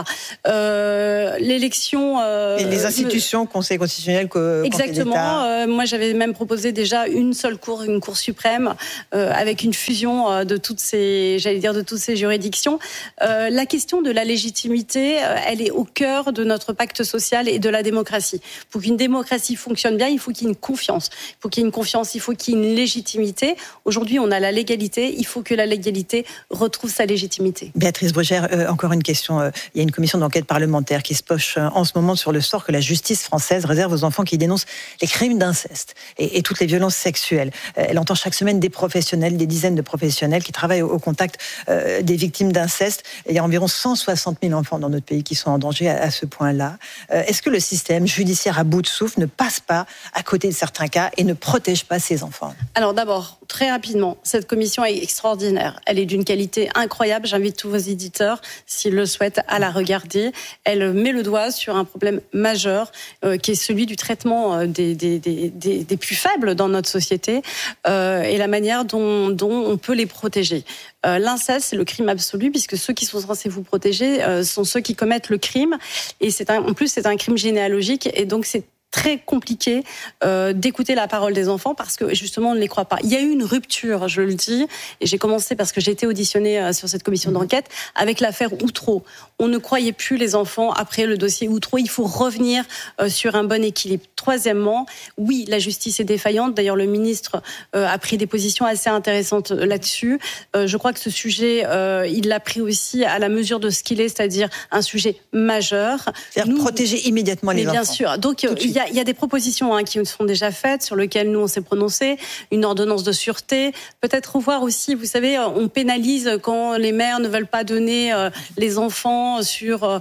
L'élection... et les institutions, Conseil constitutionnel, Conseil d'État. Exactement. Moi, j'avais même proposé déjà une Cour suprême, avec une fusion de toutes ces juridictions. La question de la légitimité, elle est au cœur de notre pacte social et de la démocratie. Pour qu'une démocratie fonctionne bien, il faut qu'il y ait une confiance. Pour qu'il y ait une confiance, il faut qu'il y ait une légitimité. Aujourd'hui, on a la légalité. Il faut que la légalité retrouve sa légitimité. Béatrice Brugère, encore une question. Il y a une commission d'enquête parlementaire qui se penche en ce moment sur le sort que la justice française réserve aux enfants qui dénoncent les crimes d'inceste et toutes les violences sexuelles. Elle entend chaque semaine des professionnels, des dizaines de professionnels qui travaillent au contact des victimes d'inceste. Il y a environ 160 000 enfants dans notre pays qui sont en danger à ce point-là. Est-ce que le système judiciaire à bout de souffle ne passe pas à côté de certains cas et ne protège pas ces enfants ? Alors d'abord, très rapidement, cette commission est extraordinaire. Elle est d'une qualité incroyable. J'invite tous vos éditeurs, s'ils le souhaitent, à la regarder. Elle met le doigt sur un problème majeur qui est celui du traitement des plus faibles dans notre société et la manière dont on peut les protéger. L'inceste, c'est le crime absolu puisque ceux qui sont censés vous protéger sont ceux qui commettent le crime et en plus c'est un crime généalogique et donc c'est très compliqué d'écouter la parole des enfants parce que justement on ne les croit pas. Il y a eu une rupture, je le dis, et j'ai commencé parce que j'ai été auditionnée sur cette commission d'enquête avec l'affaire Outreau. On ne croyait plus les enfants après le dossier Outreau. Il faut revenir sur un bon équilibre. Troisièmement, oui, la justice est défaillante. D'ailleurs, le ministre a pris des positions assez intéressantes là-dessus. Je crois que ce sujet, il l'a pris aussi à la mesure de ce qu'il est, c'est-à-dire un sujet majeur. C'est-à-dire protéger immédiatement les enfants. Bien sûr. Donc, il y a des propositions qui sont déjà faites, sur lesquelles nous, on s'est prononcé. Une ordonnance de sûreté. Peut-être revoir aussi, vous savez, on pénalise quand les mères ne veulent pas donner les enfants sur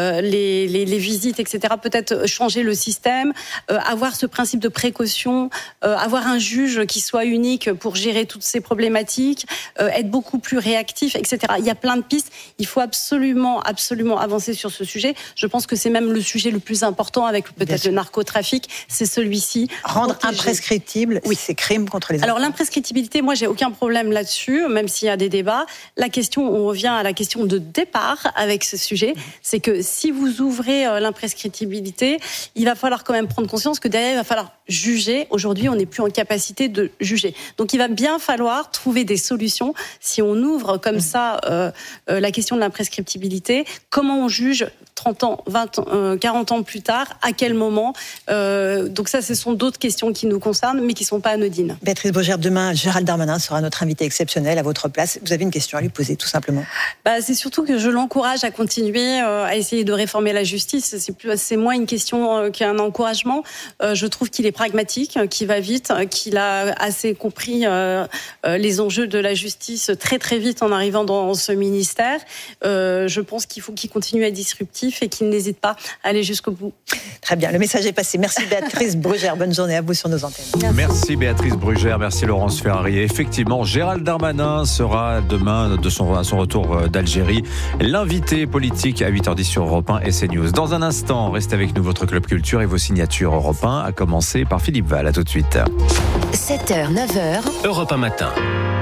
les visites, etc. Peut-être changer le système, avoir ce principe de précaution, avoir un juge qui soit unique pour gérer toutes ces problématiques, être beaucoup plus réactif, etc. Il y a plein de pistes. Il faut absolument avancer sur ce sujet. Je pense que c'est même le sujet le plus important avec peut-être le narcotrafic. C'est celui-ci. Rendre imprescriptible ces crimes contre les enfants. Alors l'imprescriptibilité, moi j'ai aucun problème là-dessus, même s'il y a des débats. La question, on revient à la question de départ avec ce sujet, c'est que si vous ouvrez l'imprescriptibilité, il va falloir quand même prendre conscience que derrière, il va falloir juger. Aujourd'hui, on n'est plus en capacité de juger. Donc, il va bien falloir trouver des solutions. Si on ouvre comme ça la question de l'imprescriptibilité, comment on juge 30 ans, 20 ans, 40 ans plus tard, à quel moment Donc ça, ce sont d'autres questions qui nous concernent, mais qui ne sont pas anodines. Béatrice Brugère, demain, Gérald Darmanin sera notre invité exceptionnel à votre place. Vous avez une question à lui poser, tout simplement. C'est surtout que je l'encourage à continuer à essayer de réformer la justice. C'est moins une question qu'un encouragement. Je trouve qu'il est pragmatique, qu'il va vite, qu'il a assez compris les enjeux de la justice très très vite en arrivant dans ce ministère. Je pense qu'il faut qu'il continue à être disruptif et qu'il n'hésite pas à aller jusqu'au bout. Très bien, le message est passé. passé. Merci Béatrice Brugère. Bonne journée à vous sur nos antennes. Merci Béatrice Brugère, merci Laurence Ferrari. Et effectivement, Gérald Darmanin sera demain à son retour d'Algérie l'invité politique à 8h10 sur Europe 1 et CNews. Dans un instant, restez avec nous, votre Club Culture et vos signatures Europe 1, à commencer par Philippe Val. À tout de suite. 7h, 9h, Europe 1 matin.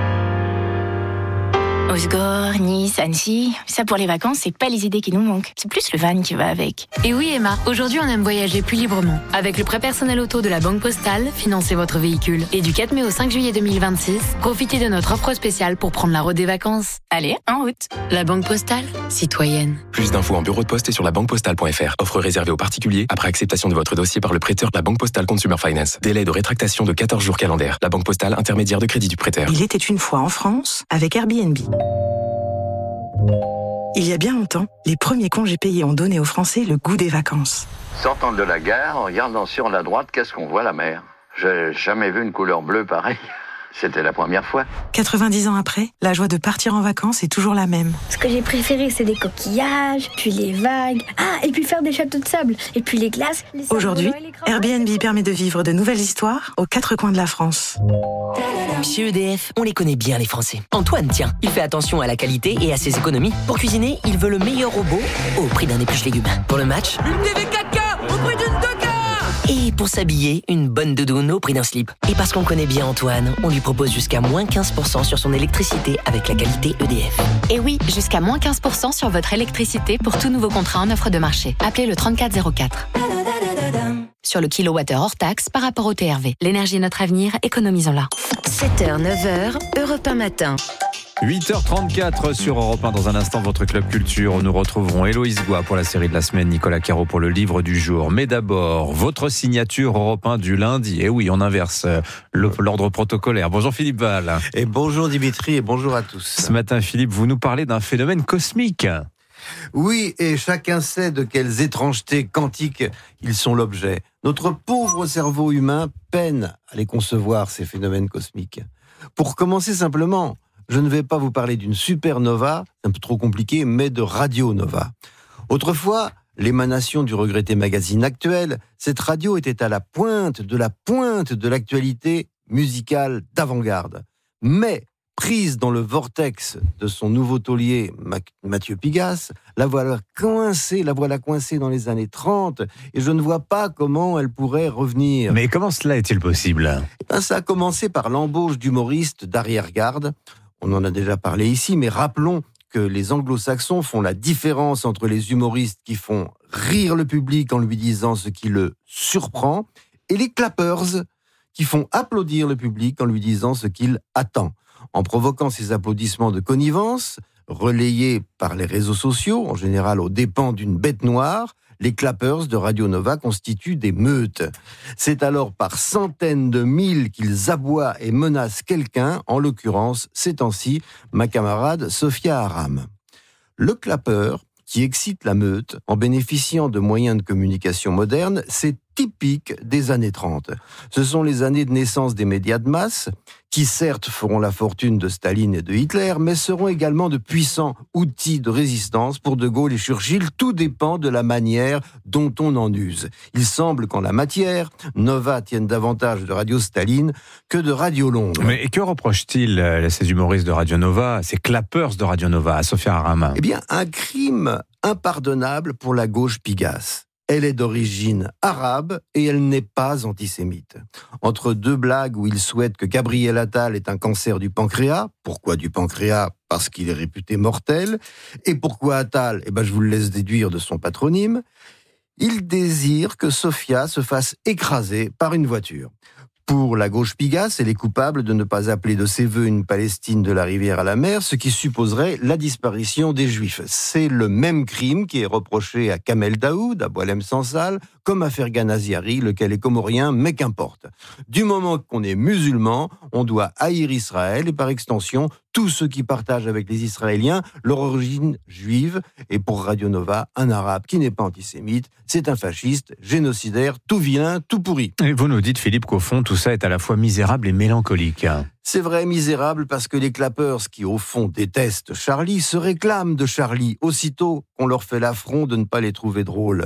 Osgore, Nice, Annecy, ça pour les vacances, c'est pas les idées qui nous manquent. C'est plus le van qui va avec. Et oui Emma, aujourd'hui on aime voyager plus librement. Avec le prêt personnel auto de la Banque Postale, financez votre véhicule. Et du 4 mai au 5 juillet 2026, profitez de notre offre spéciale pour prendre la route des vacances. Allez, en route. La Banque Postale, citoyenne. Plus d'infos en bureau de poste et sur labanquepostale.fr. Offre réservée aux particuliers après acceptation de votre dossier par le prêteur de la Banque Postale Consumer Finance. Délai de rétractation de 14 jours calendaires. La Banque Postale, intermédiaire de crédit du prêteur. Il était une fois en France avec Airbnb. Il y a bien longtemps, les premiers congés payés ont donné aux Français le goût des vacances. Sortant de la gare, en regardant sur la droite, qu'est-ce qu'on voit, la mer? J'ai jamais vu une couleur bleue pareille. C'était la première fois. 90 ans après, la joie de partir en vacances est toujours la même. Ce que j'ai préféré, c'est les coquillages, puis les vagues. Ah, et puis faire des châteaux de sable, et puis les glaces. Aujourd'hui, Airbnb permet de vivre de nouvelles histoires aux quatre coins de la France. Chez EDF, on les connaît bien les Français. Antoine, tiens, il fait attention à la qualité et à ses économies. Pour cuisiner, il veut le meilleur robot au prix d'un épluche légumes. Pour le match, une TV 4K au prix d'une 2K. Et pour s'habiller, une bonne doudoune au prix d'un slip. Et parce qu'on connaît bien Antoine, on lui propose jusqu'à moins 15% sur son électricité avec la qualité EDF. Et oui, jusqu'à moins 15% sur votre électricité pour tout nouveau contrat en offre de marché. Appelez le 3404. Sur le kilowattheure hors taxe par rapport au TRV. L'énergie est notre avenir, économisons-la. 7h, 9h, Europe 1 matin. 8h34 sur Europe 1. Dans un instant, votre Club Culture. Nous retrouverons Héloïse Goua pour la série de la semaine, Nicolas Caro pour le livre du jour. Mais d'abord, votre signature Europe 1 du lundi. Et oui, on inverse l'ordre protocolaire. Bonjour Philippe Val. Et bonjour Dimitri et bonjour à tous. Ce matin, Philippe, vous nous parlez d'un phénomène cosmique. Oui, et chacun sait de quelles étrangetés quantiques ils sont l'objet. Notre pauvre cerveau humain peine à les concevoir, ces phénomènes cosmiques. Pour commencer simplement, je ne vais pas vous parler d'une supernova, c'est un peu trop compliqué, mais de radionova. Autrefois, l'émanation du regretté magazine Actuel, cette radio était à la pointe de l'actualité musicale d'avant-garde. Mais, prise dans le vortex de son nouveau taulier Mathieu Pigasse, la voilà coincée dans les années 30, et je ne vois pas comment elle pourrait revenir. Mais comment cela est-il possible ? Ça a commencé par l'embauche d'humoristes d'arrière-garde. On en a déjà parlé ici, mais rappelons que les anglo-saxons font la différence entre les humoristes qui font rire le public en lui disant ce qui le surprend, et les clappers qui font applaudir le public en lui disant ce qu'il attend. En provoquant ces applaudissements de connivence, relayés par les réseaux sociaux, en général aux dépens d'une bête noire, les clappers de Radio Nova constituent des meutes. C'est alors par centaines de mille qu'ils aboient et menacent quelqu'un, en l'occurrence, ces temps-ci, ma camarade Sophia Aram. Le clapper, qui excite la meute en bénéficiant de moyens de communication modernes, c'est typique des années 30. Ce sont les années de naissance des médias de masse, qui certes feront la fortune de Staline et de Hitler, mais seront également de puissants outils de résistance pour De Gaulle et Churchill. Tout dépend de la manière dont on en use. Il semble qu'en la matière, Nova tienne davantage de Radio Staline que de Radio Londres. Mais que reprochent-ils ces humoristes de Radio Nova, ces clappers de Radio Nova, à Sophia Aram ? Eh bien, un crime impardonnable pour la gauche pigasse. Elle est d'origine arabe et elle n'est pas antisémite. Entre deux blagues où il souhaite que Gabriel Attal ait un cancer du pancréas, pourquoi du pancréas ? Parce qu'il est réputé mortel. Et pourquoi Attal ? Je vous le laisse déduire de son patronyme. Il désire que Sophia se fasse écraser par une voiture. Pour la gauche pigasse, elle est coupable de ne pas appeler de ses vœux une Palestine de la rivière à la mer, ce qui supposerait la disparition des Juifs. C'est le même crime qui est reproché à Kamel Daoud, à Boualem Sansal, comme à Fergan Aziari, lequel est comorien, mais qu'importe. Du moment qu'on est musulman, on doit haïr Israël et par extension, tous ceux qui partagent avec les Israéliens leur origine juive. Et pour Radio Nova, un arabe qui n'est pas antisémite, c'est un fasciste, génocidaire, tout vilain, tout pourri. Et vous nous dites, Philippe, qu'au fond, tout ça est à la fois misérable et mélancolique. C'est vrai, misérable, parce que les clappers qui, au fond, détestent Charlie, se réclament de Charlie, aussitôt qu'on leur fait l'affront de ne pas les trouver drôles.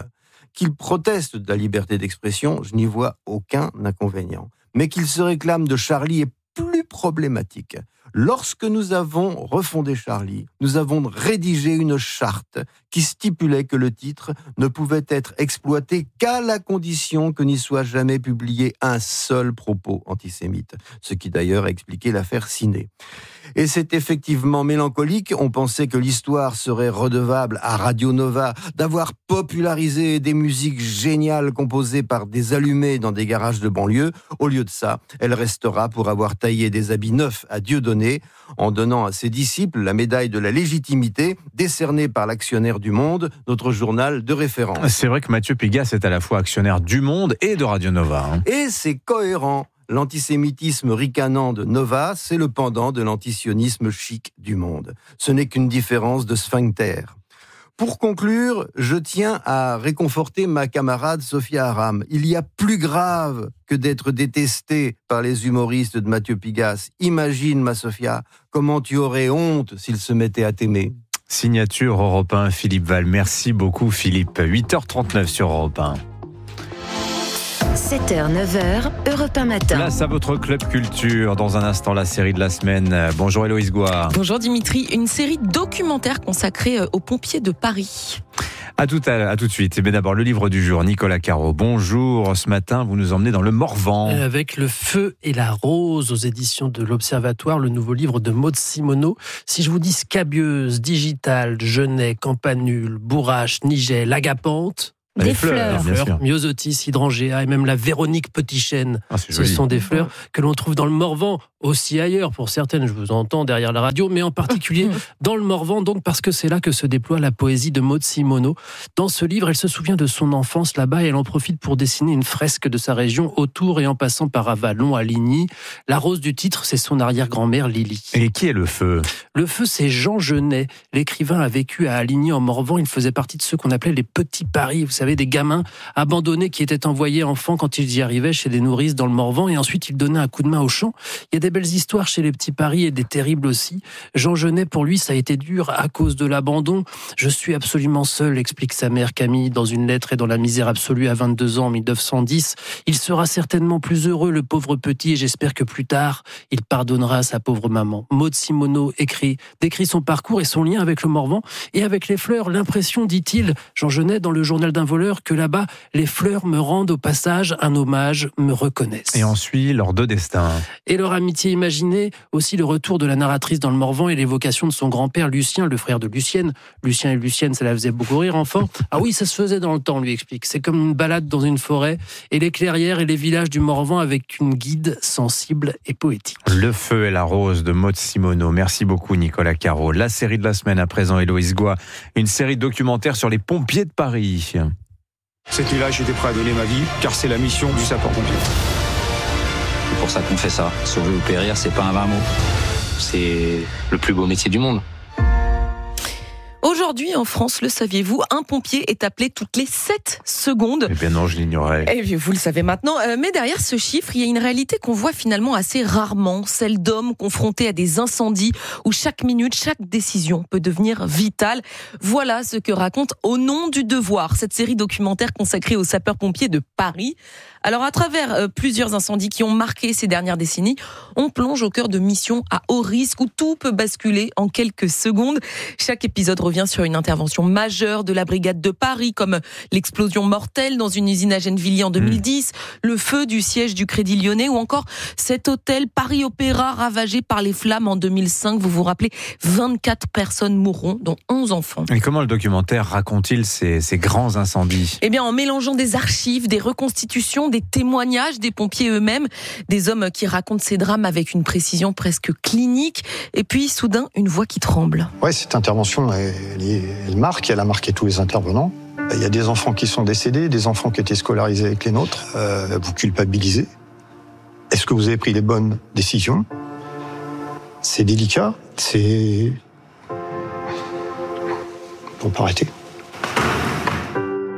Qu'ils protestent de la liberté d'expression, je n'y vois aucun inconvénient. Mais qu'ils se réclament de Charlie est plus problématique. Lorsque nous avons refondé Charlie, nous avons rédigé une charte qui stipulait que le titre ne pouvait être exploité qu'à la condition que n'y soit jamais publié un seul propos antisémite. Ce qui d'ailleurs a expliqué l'affaire Ciné. Et c'est effectivement mélancolique. On pensait que l'histoire serait redevable à Radio Nova d'avoir popularisé des musiques géniales composées par des allumés dans des garages de banlieue. Au lieu de ça, elle restera pour avoir taillé des habits neufs à Dieudonné, en donnant à ses disciples la médaille de la légitimité décernée par l'Actionnaire du Monde, notre journal de référence. C'est vrai que Mathieu Pigasse est à la fois actionnaire du Monde et de Radio Nova. Et c'est cohérent. L'antisémitisme ricanant de Nova, c'est le pendant de l'antisionisme chic du Monde. Ce n'est qu'une différence de sphincter. Pour conclure, je tiens à réconforter ma camarade Sophia Aram. Il y a plus grave que d'être détesté par les humoristes de Mathieu Pigasse. Imagine, ma Sophia, comment tu aurais honte s'il se mettait à t'aimer. Signature Europe 1, Philippe Val. Merci beaucoup, Philippe. 8h39 sur Europe 1. 7h, 9h, Europe 1 matin. Place à votre club culture. Dans un instant, la série de la semaine. Bonjour Héloïse Goua. Bonjour Dimitri. Une série documentaire consacrée aux pompiers de Paris. À tout de suite. Mais d'abord, le livre du jour, Nicolas Caro. Bonjour. Ce matin, vous nous emmenez dans le Morvan. Avec Le Feu et la Rose aux éditions de l'Observatoire, le nouveau livre de Maud Simoneau. Si je vous dis Scabieuse, Digital, Genet, Campanule, Bourrache, Nigel, Agapante... Des fleurs. Myosotis, hydrangea et même la Véronique Petitchêne. Ce sont des fleurs que l'on trouve dans le Morvan, aussi ailleurs pour certaines, je vous entends derrière la radio, mais en particulier dans le Morvan, donc parce que c'est là que se déploie la poésie de Maud Simoneau. Dans ce livre, elle se souvient de son enfance là-bas et elle en profite pour dessiner une fresque de sa région autour et en passant par Avallon à Ligny. La rose du titre, c'est son arrière-grand-mère Lily. Et qui est le Feu ? Le Feu, c'est Jean Genet. L'écrivain a vécu à Aligny en Morvan. Il faisait partie de ceux qu'on appelait les petits paris. Vous savez, des gamins abandonnés qui étaient envoyés enfants quand ils y arrivaient chez des nourrices dans le Morvan et ensuite ils donnaient un coup de main au champ. Il y a des belles histoires chez les petits paris et des terribles aussi. Jean Genet, pour lui, ça a été dur à cause de l'abandon. Je suis absolument seul, explique sa mère Camille dans une lettre et dans la misère absolue à 22 ans en 1910. Il sera certainement plus heureux, le pauvre petit, et j'espère que plus tard, il pardonnera à sa pauvre maman. Maud Simoneau décrit son parcours et son lien avec le Morvan et avec les fleurs. L'impression, dit-il, Jean Genet, dans le journal d'un voleur, que là-bas, les fleurs me rendent au passage un hommage, me reconnaissent. Et on suit leurs deux destins. Et leur amitié imaginée, aussi le retour de la narratrice dans le Morvan et l'évocation de son grand-père Lucien, le frère de Lucienne. Lucien et Lucienne, ça la faisait beaucoup rire, enfant. Ah oui, ça se faisait dans le temps, lui explique. C'est comme une balade dans une forêt et les clairières et les villages du Morvan avec une guide sensible et poétique. Le Feu et la Rose de Maud Simoneau. Merci beaucoup, Nicolas Caro. La série de la semaine à présent, Héloïse Goua. Une série documentaire sur les pompiers de Paris. Cette nuit-là, j'étais prêt à donner ma vie, car c'est la mission du sapeur-pompier. C'est pour ça qu'on fait ça. Sauver ou périr, c'est pas un vain mot. C'est le plus beau métier du monde. Aujourd'hui, en France, le saviez-vous, un pompier est appelé toutes les 7 secondes. Eh bien non, je l'ignorais. Et bien, vous le savez maintenant. Mais derrière ce chiffre, il y a une réalité qu'on voit finalement assez rarement, celle d'hommes confrontés à des incendies où chaque minute, chaque décision peut devenir vitale. Voilà ce que raconte Au nom du devoir, cette série documentaire consacrée aux sapeurs-pompiers de Paris. Alors, à travers plusieurs incendies qui ont marqué ces dernières décennies, on plonge au cœur de missions à haut risque où tout peut basculer en quelques secondes. Chaque épisode revient sur une intervention majeure de la brigade de Paris, comme l'explosion mortelle dans une usine à Gennevilliers en 2010, le feu du siège du Crédit Lyonnais ou encore cet hôtel Paris Opéra ravagé par les flammes en 2005. Vous vous rappelez, 24 personnes mourront, dont 11 enfants. Et comment le documentaire raconte-t-il ces grands incendies ? Eh bien, en mélangeant des archives, des reconstitutions, des témoignages des pompiers eux-mêmes, des hommes qui racontent ces drames avec une précision presque clinique, et puis soudain, une voix qui tremble. Ouais, cette intervention, elle marque, elle a marqué tous les intervenants. Il y a des enfants qui sont décédés, des enfants qui étaient scolarisés avec les nôtres. Vous culpabilisez. Est-ce que vous avez pris les bonnes décisions ? C'est délicat, c'est... Faut pas arrêter.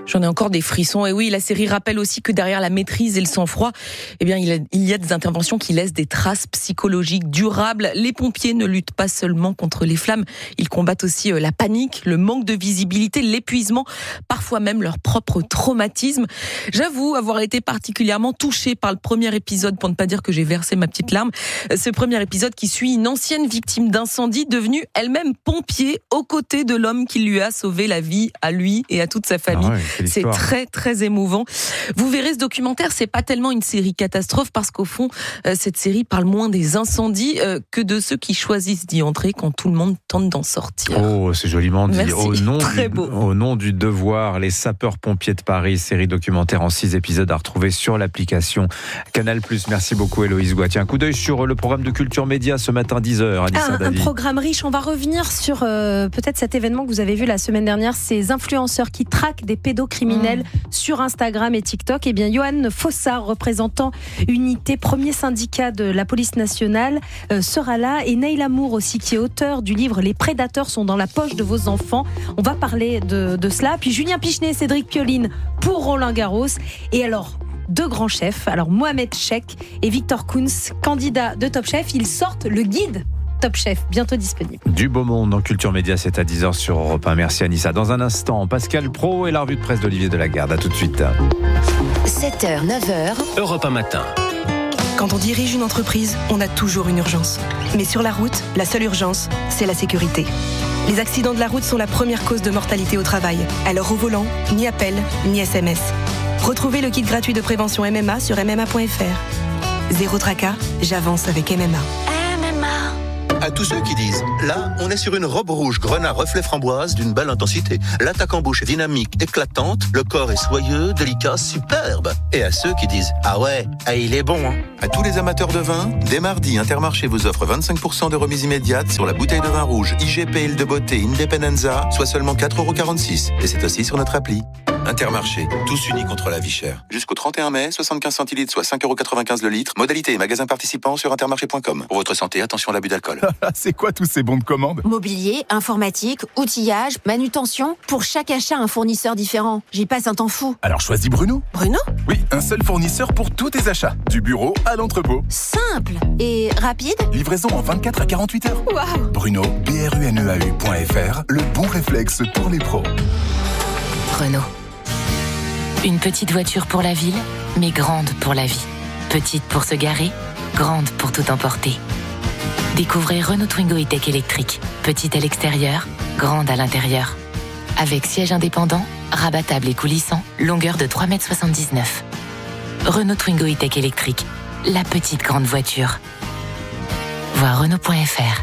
J'en ai encore des frissons. Et oui, la série rappelle aussi que derrière la maîtrise et le sang-froid, eh bien, il y a des interventions qui laissent des traces psychologiques durables. Les pompiers ne luttent pas seulement contre les flammes, ils combattent aussi la panique, le manque de visibilité, l'épuisement, parfois même leur propre traumatisme. J'avoue avoir été particulièrement touchée par le premier épisode, pour ne pas dire que j'ai versé ma petite larme. Ce premier épisode qui suit une ancienne victime d'incendie devenue elle-même pompier aux côtés de l'homme qui lui a sauvé la vie à lui et à toute sa famille. Ah ouais, c'est très très émouvant. Vous verrez, ce documentaire, c'est pas tellement une série catastrophe parce qu'au fond, cette série parle moins des incendies que de ceux qui choisissent d'y entrer quand tout le monde tente d'en sortir. Oh, c'est joliment dit. Merci, Au nom du devoir, les sapeurs-pompiers de Paris, série documentaire en 6 épisodes à retrouver sur l'application Canal+. Merci beaucoup Héloïse Goitier. Un coup d'œil sur le programme de Culture Média ce matin 10h. Un programme riche. On va revenir sur peut-être cet événement que vous avez vu la semaine dernière, ces influenceurs qui traquent des pédocriminels sur Instagram et TikTok. Eh bien, Johan Fossard, représentant Unité, premier syndicat de la police nationale, sera là. Et Neil Amour aussi, qui est auteur du livre « Les prédateurs sont dans la poche de vos enfants ». On va parler de cela. Puis Julien Pichenet et Cédric Pioline pour Roland Garros. Et alors, deux grands chefs, alors Mohamed Cheikh et Victor Kunz, candidats de Top Chef, ils sortent le guide Top Chef, bientôt disponible. Du beau monde dans Culture Média, c'est à 10h sur Europe 1. Merci Anissa. Dans un instant, Pascal Praud et la revue de presse d'Olivier Delagarde. À tout de suite. 7h, 9h. Europe 1 matin. Quand on dirige une entreprise, on a toujours une urgence. Mais sur la route, la seule urgence, c'est la sécurité. Les accidents de la route sont la première cause de mortalité au travail. Alors au volant, ni appel, ni SMS. Retrouvez le kit gratuit de prévention MMA sur MMA.fr. Zéro tracas, j'avance avec MMA. À tous ceux qui disent « Là, on est sur une robe rouge grenat reflet framboise d'une belle intensité. L'attaque en bouche est dynamique, éclatante, le corps est soyeux, délicat, superbe. » Et à ceux qui disent « Ah ouais, il est bon, hein !» À tous les amateurs de vin, dès mardi, Intermarché vous offre 25% de remise immédiate sur la bouteille de vin rouge IGP Île de Beauté Independenza, soit seulement 4,46 €. Et c'est aussi sur notre appli. Intermarché, tous unis contre la vie chère. Jusqu'au 31 mai, 75 centilitres, soit 5,95 € le litre. Modalité et magasin participants sur intermarché.com. Pour votre santé, attention à l'abus d'alcool. C'est quoi tous ces bons de commande? Mobilier, informatique, outillage, manutention. Pour chaque achat, un fournisseur différent. J'y passe un temps fou. Alors choisis Bruno. Bruno? Oui, un seul fournisseur pour tous tes achats. Du bureau à l'entrepôt. Simple et rapide. Livraison en 24 à 48 heures. Waouh! Bruno, BRUNEAU.fr, le bon réflexe pour les pros. Renault. Une petite voiture pour la ville, mais grande pour la vie. Petite pour se garer, grande pour tout emporter. Découvrez Renault Twingo E-Tech électrique. Petite à l'extérieur, grande à l'intérieur. Avec siège indépendant, rabattable et coulissant, longueur de 3,79 m. Renault Twingo E-Tech électrique. La petite grande voiture. Voir Renault.fr.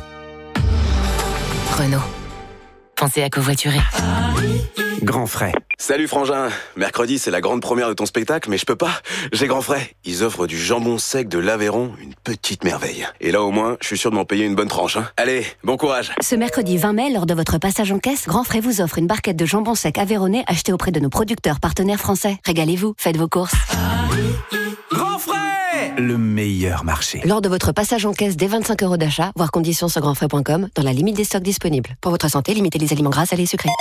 Renault. Pensez à covoiturer. Grand frais. Salut Frangin, mercredi c'est la grande première de ton spectacle, mais je peux pas, j'ai grand frais. Ils offrent du jambon sec de l'Aveyron, une petite merveille. Et là au moins, je suis sûr de m'en payer une bonne tranche. Allez, bon courage. Ce mercredi 20 mai, lors de votre passage en caisse, Grand Frais vous offre une barquette de jambon sec aveyronnais achetée auprès de nos producteurs partenaires français. Régalez-vous, faites vos courses. Grand frais, le meilleur marché. Lors de votre passage en caisse dès 25 € d'achat, voir conditions sur grandfrais.com, dans la limite des stocks disponibles. Pour votre santé, limitez les aliments gras, salés et sucrés.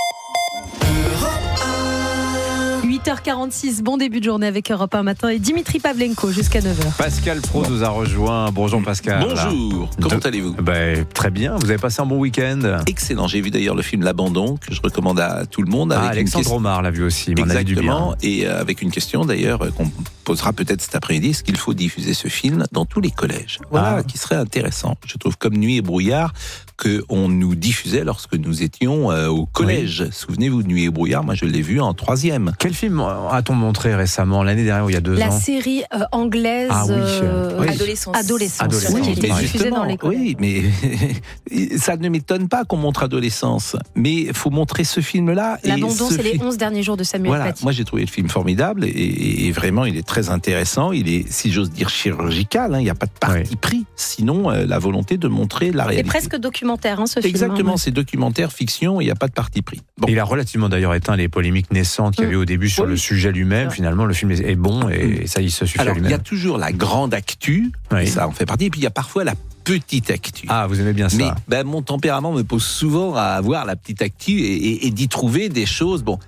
8h46, bon début de journée avec Europe 1 matin et Dimitri Pavlenko jusqu'à 9h. Pascal Praud nous a rejoint. Bonjour Pascal. Bonjour, comment allez-vous? Très bien, vous avez passé un bon week-end? Excellent, j'ai vu d'ailleurs le film L'Abandon que je recommande à tout le monde. Avec Alexandre Romard l'a vu aussi, il m'en a dit du bien. Exactement, et avec une question d'ailleurs qu'on posera peut-être cet après-midi, est-ce qu'il faut diffuser ce film dans tous les collèges? Voilà, qui serait intéressant. Je trouve comme Nuit et brouillard qu'on nous diffusait lorsque nous étions au collège. Oui. Souvenez-vous de Nuit et brouillard, moi je l'ai vu en 3e. Quel film a-t-on montré récemment, l'année dernière ou il y a 2 ans? La série anglaise Adolescence. Oui, qui est diffusée dans les collèges. Oui, mais ça ne m'étonne pas qu'on montre Adolescence. Mais il faut montrer ce film-là. L'Abandon, c'est les 11 derniers jours de Samuel Paty. Moi j'ai trouvé le film formidable et vraiment il est très intéressant. Il est, si j'ose dire, chirurgical. Il n'y a pas de parti pris. Sinon, la volonté de montrer la réalité. C'est presque documentaire, ce film. Exactement, c'est documentaire, fiction, il n'y a pas de parti pris. Bon. Il a relativement d'ailleurs éteint les polémiques naissantes qu'il y avait au début sur le sujet lui-même. Finalement, le film est bon et ça, il se suffit à lui-même. Il y a toujours la grande actu, et ça en fait partie, et puis il y a parfois la petite actu. Ah, vous aimez bien ça. Mais mon tempérament me pose souvent à avoir la petite actu et d'y trouver des choses. Bon,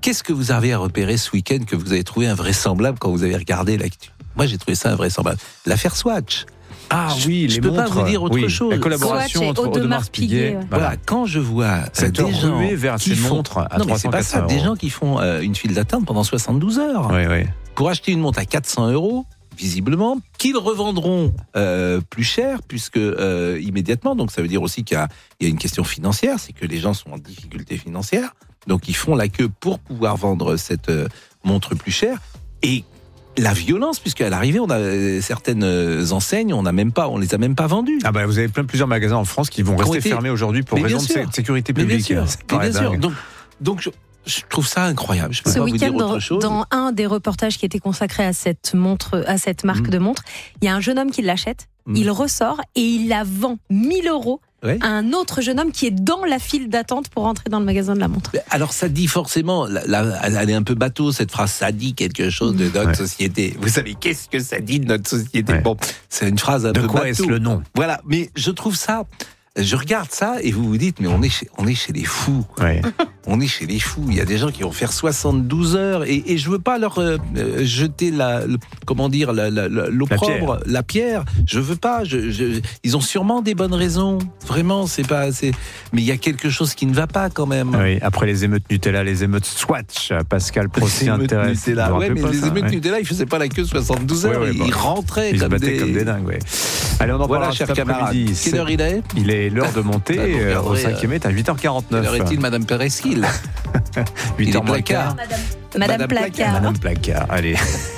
Qu'est-ce que vous avez à repérer ce week-end que vous avez trouvé invraisemblable quand vous avez regardé l'actu? Moi, j'ai trouvé ça invraisemblable. L'affaire Swatch. Ah oui, je peux pas vous dire autre chose. La collaboration entre Audemars Piguet. Voilà, quand je vois des gens vers qui ces font... montres à 300 Non, mais c'est pas ça. Des gens qui font une file d'attente pendant 72 heures pour acheter une montre à 400 €, visiblement, qu'ils revendront plus cher, puisque immédiatement, donc ça veut dire aussi qu'il y a une question financière, c'est que les gens sont en difficulté financière, donc ils font la queue pour pouvoir vendre cette montre plus chère. Et la violence, puisqu'à l'arrivée, on a certaines enseignes, on les a même pas vendues. Ah bah vous avez plusieurs magasins en France qui vont rester fermés aujourd'hui pour raison de sécurité publique. Bien sûr. Donc je trouve ça incroyable. Je peux Ce pas vous dire week-end, autre chose. dans un des reportages qui était consacré à cette montre, à cette marque de montre, il y a un jeune homme qui l'achète, il ressort et il la vend 1 000 € à un autre jeune homme qui est dans la file d'attente pour entrer dans le magasin de la montre. Alors ça dit forcément, elle est un peu bateau cette phrase, ça dit quelque chose de notre société. Vous savez qu'est-ce que ça dit de notre société? Bon, c'est une phrase un peu bateau. De quoi est-ce le nom? Voilà, mais je trouve ça... Je regarde ça et vous vous dites, mais on est chez les fous. On est chez les fous. Il y a des gens qui vont faire 72 heures et je veux pas leur jeter l'opprobre, la pierre. Je veux pas. Ils ont sûrement des bonnes raisons. Vraiment, mais il y a quelque chose qui ne va pas quand même. Oui, après les émeutes Nutella, les émeutes Swatch, Pascal Pro s'y intéresse. Ouais, mais les émeutes Nutella, ils faisaient pas la queue 72 heures. Ils rentraient ils comme se battaient comme des dingues. Allez, on en parlera cher cet après-midi. Quelle heure il est? Il est l'heure de monter au 5e est à 8h49. Quelle heure est-il, Madame Pereski? 8h Placard. Madame Placard. Madame Placard. Allez,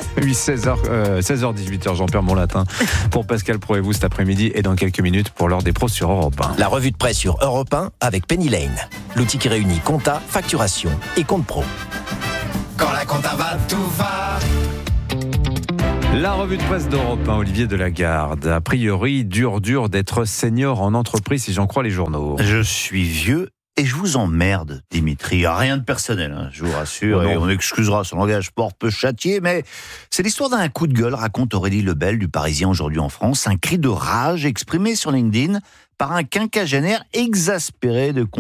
16h18h, j'en perds mon latin. Pour Pascal Pro et vous cet après-midi et dans quelques minutes pour l'heure des pros sur Europe 1. La revue de presse sur Europe 1 avec Penny Lane. L'outil qui réunit compta, facturation et compte pro. Quand la compta va, tout va. La revue de presse d'Europe 1, Olivier Delagarde. A priori, dur d'être senior en entreprise si j'en crois les journaux. Je suis vieux et je vous emmerde, Dimitri. Rien de personnel, je vous rassure. Et on excusera son langage fort peu châtié, mais c'est l'histoire d'un coup de gueule, raconte Aurélie Lebel du Parisien aujourd'hui en France. Un cri de rage exprimé sur LinkedIn par un quinquagénaire exaspéré de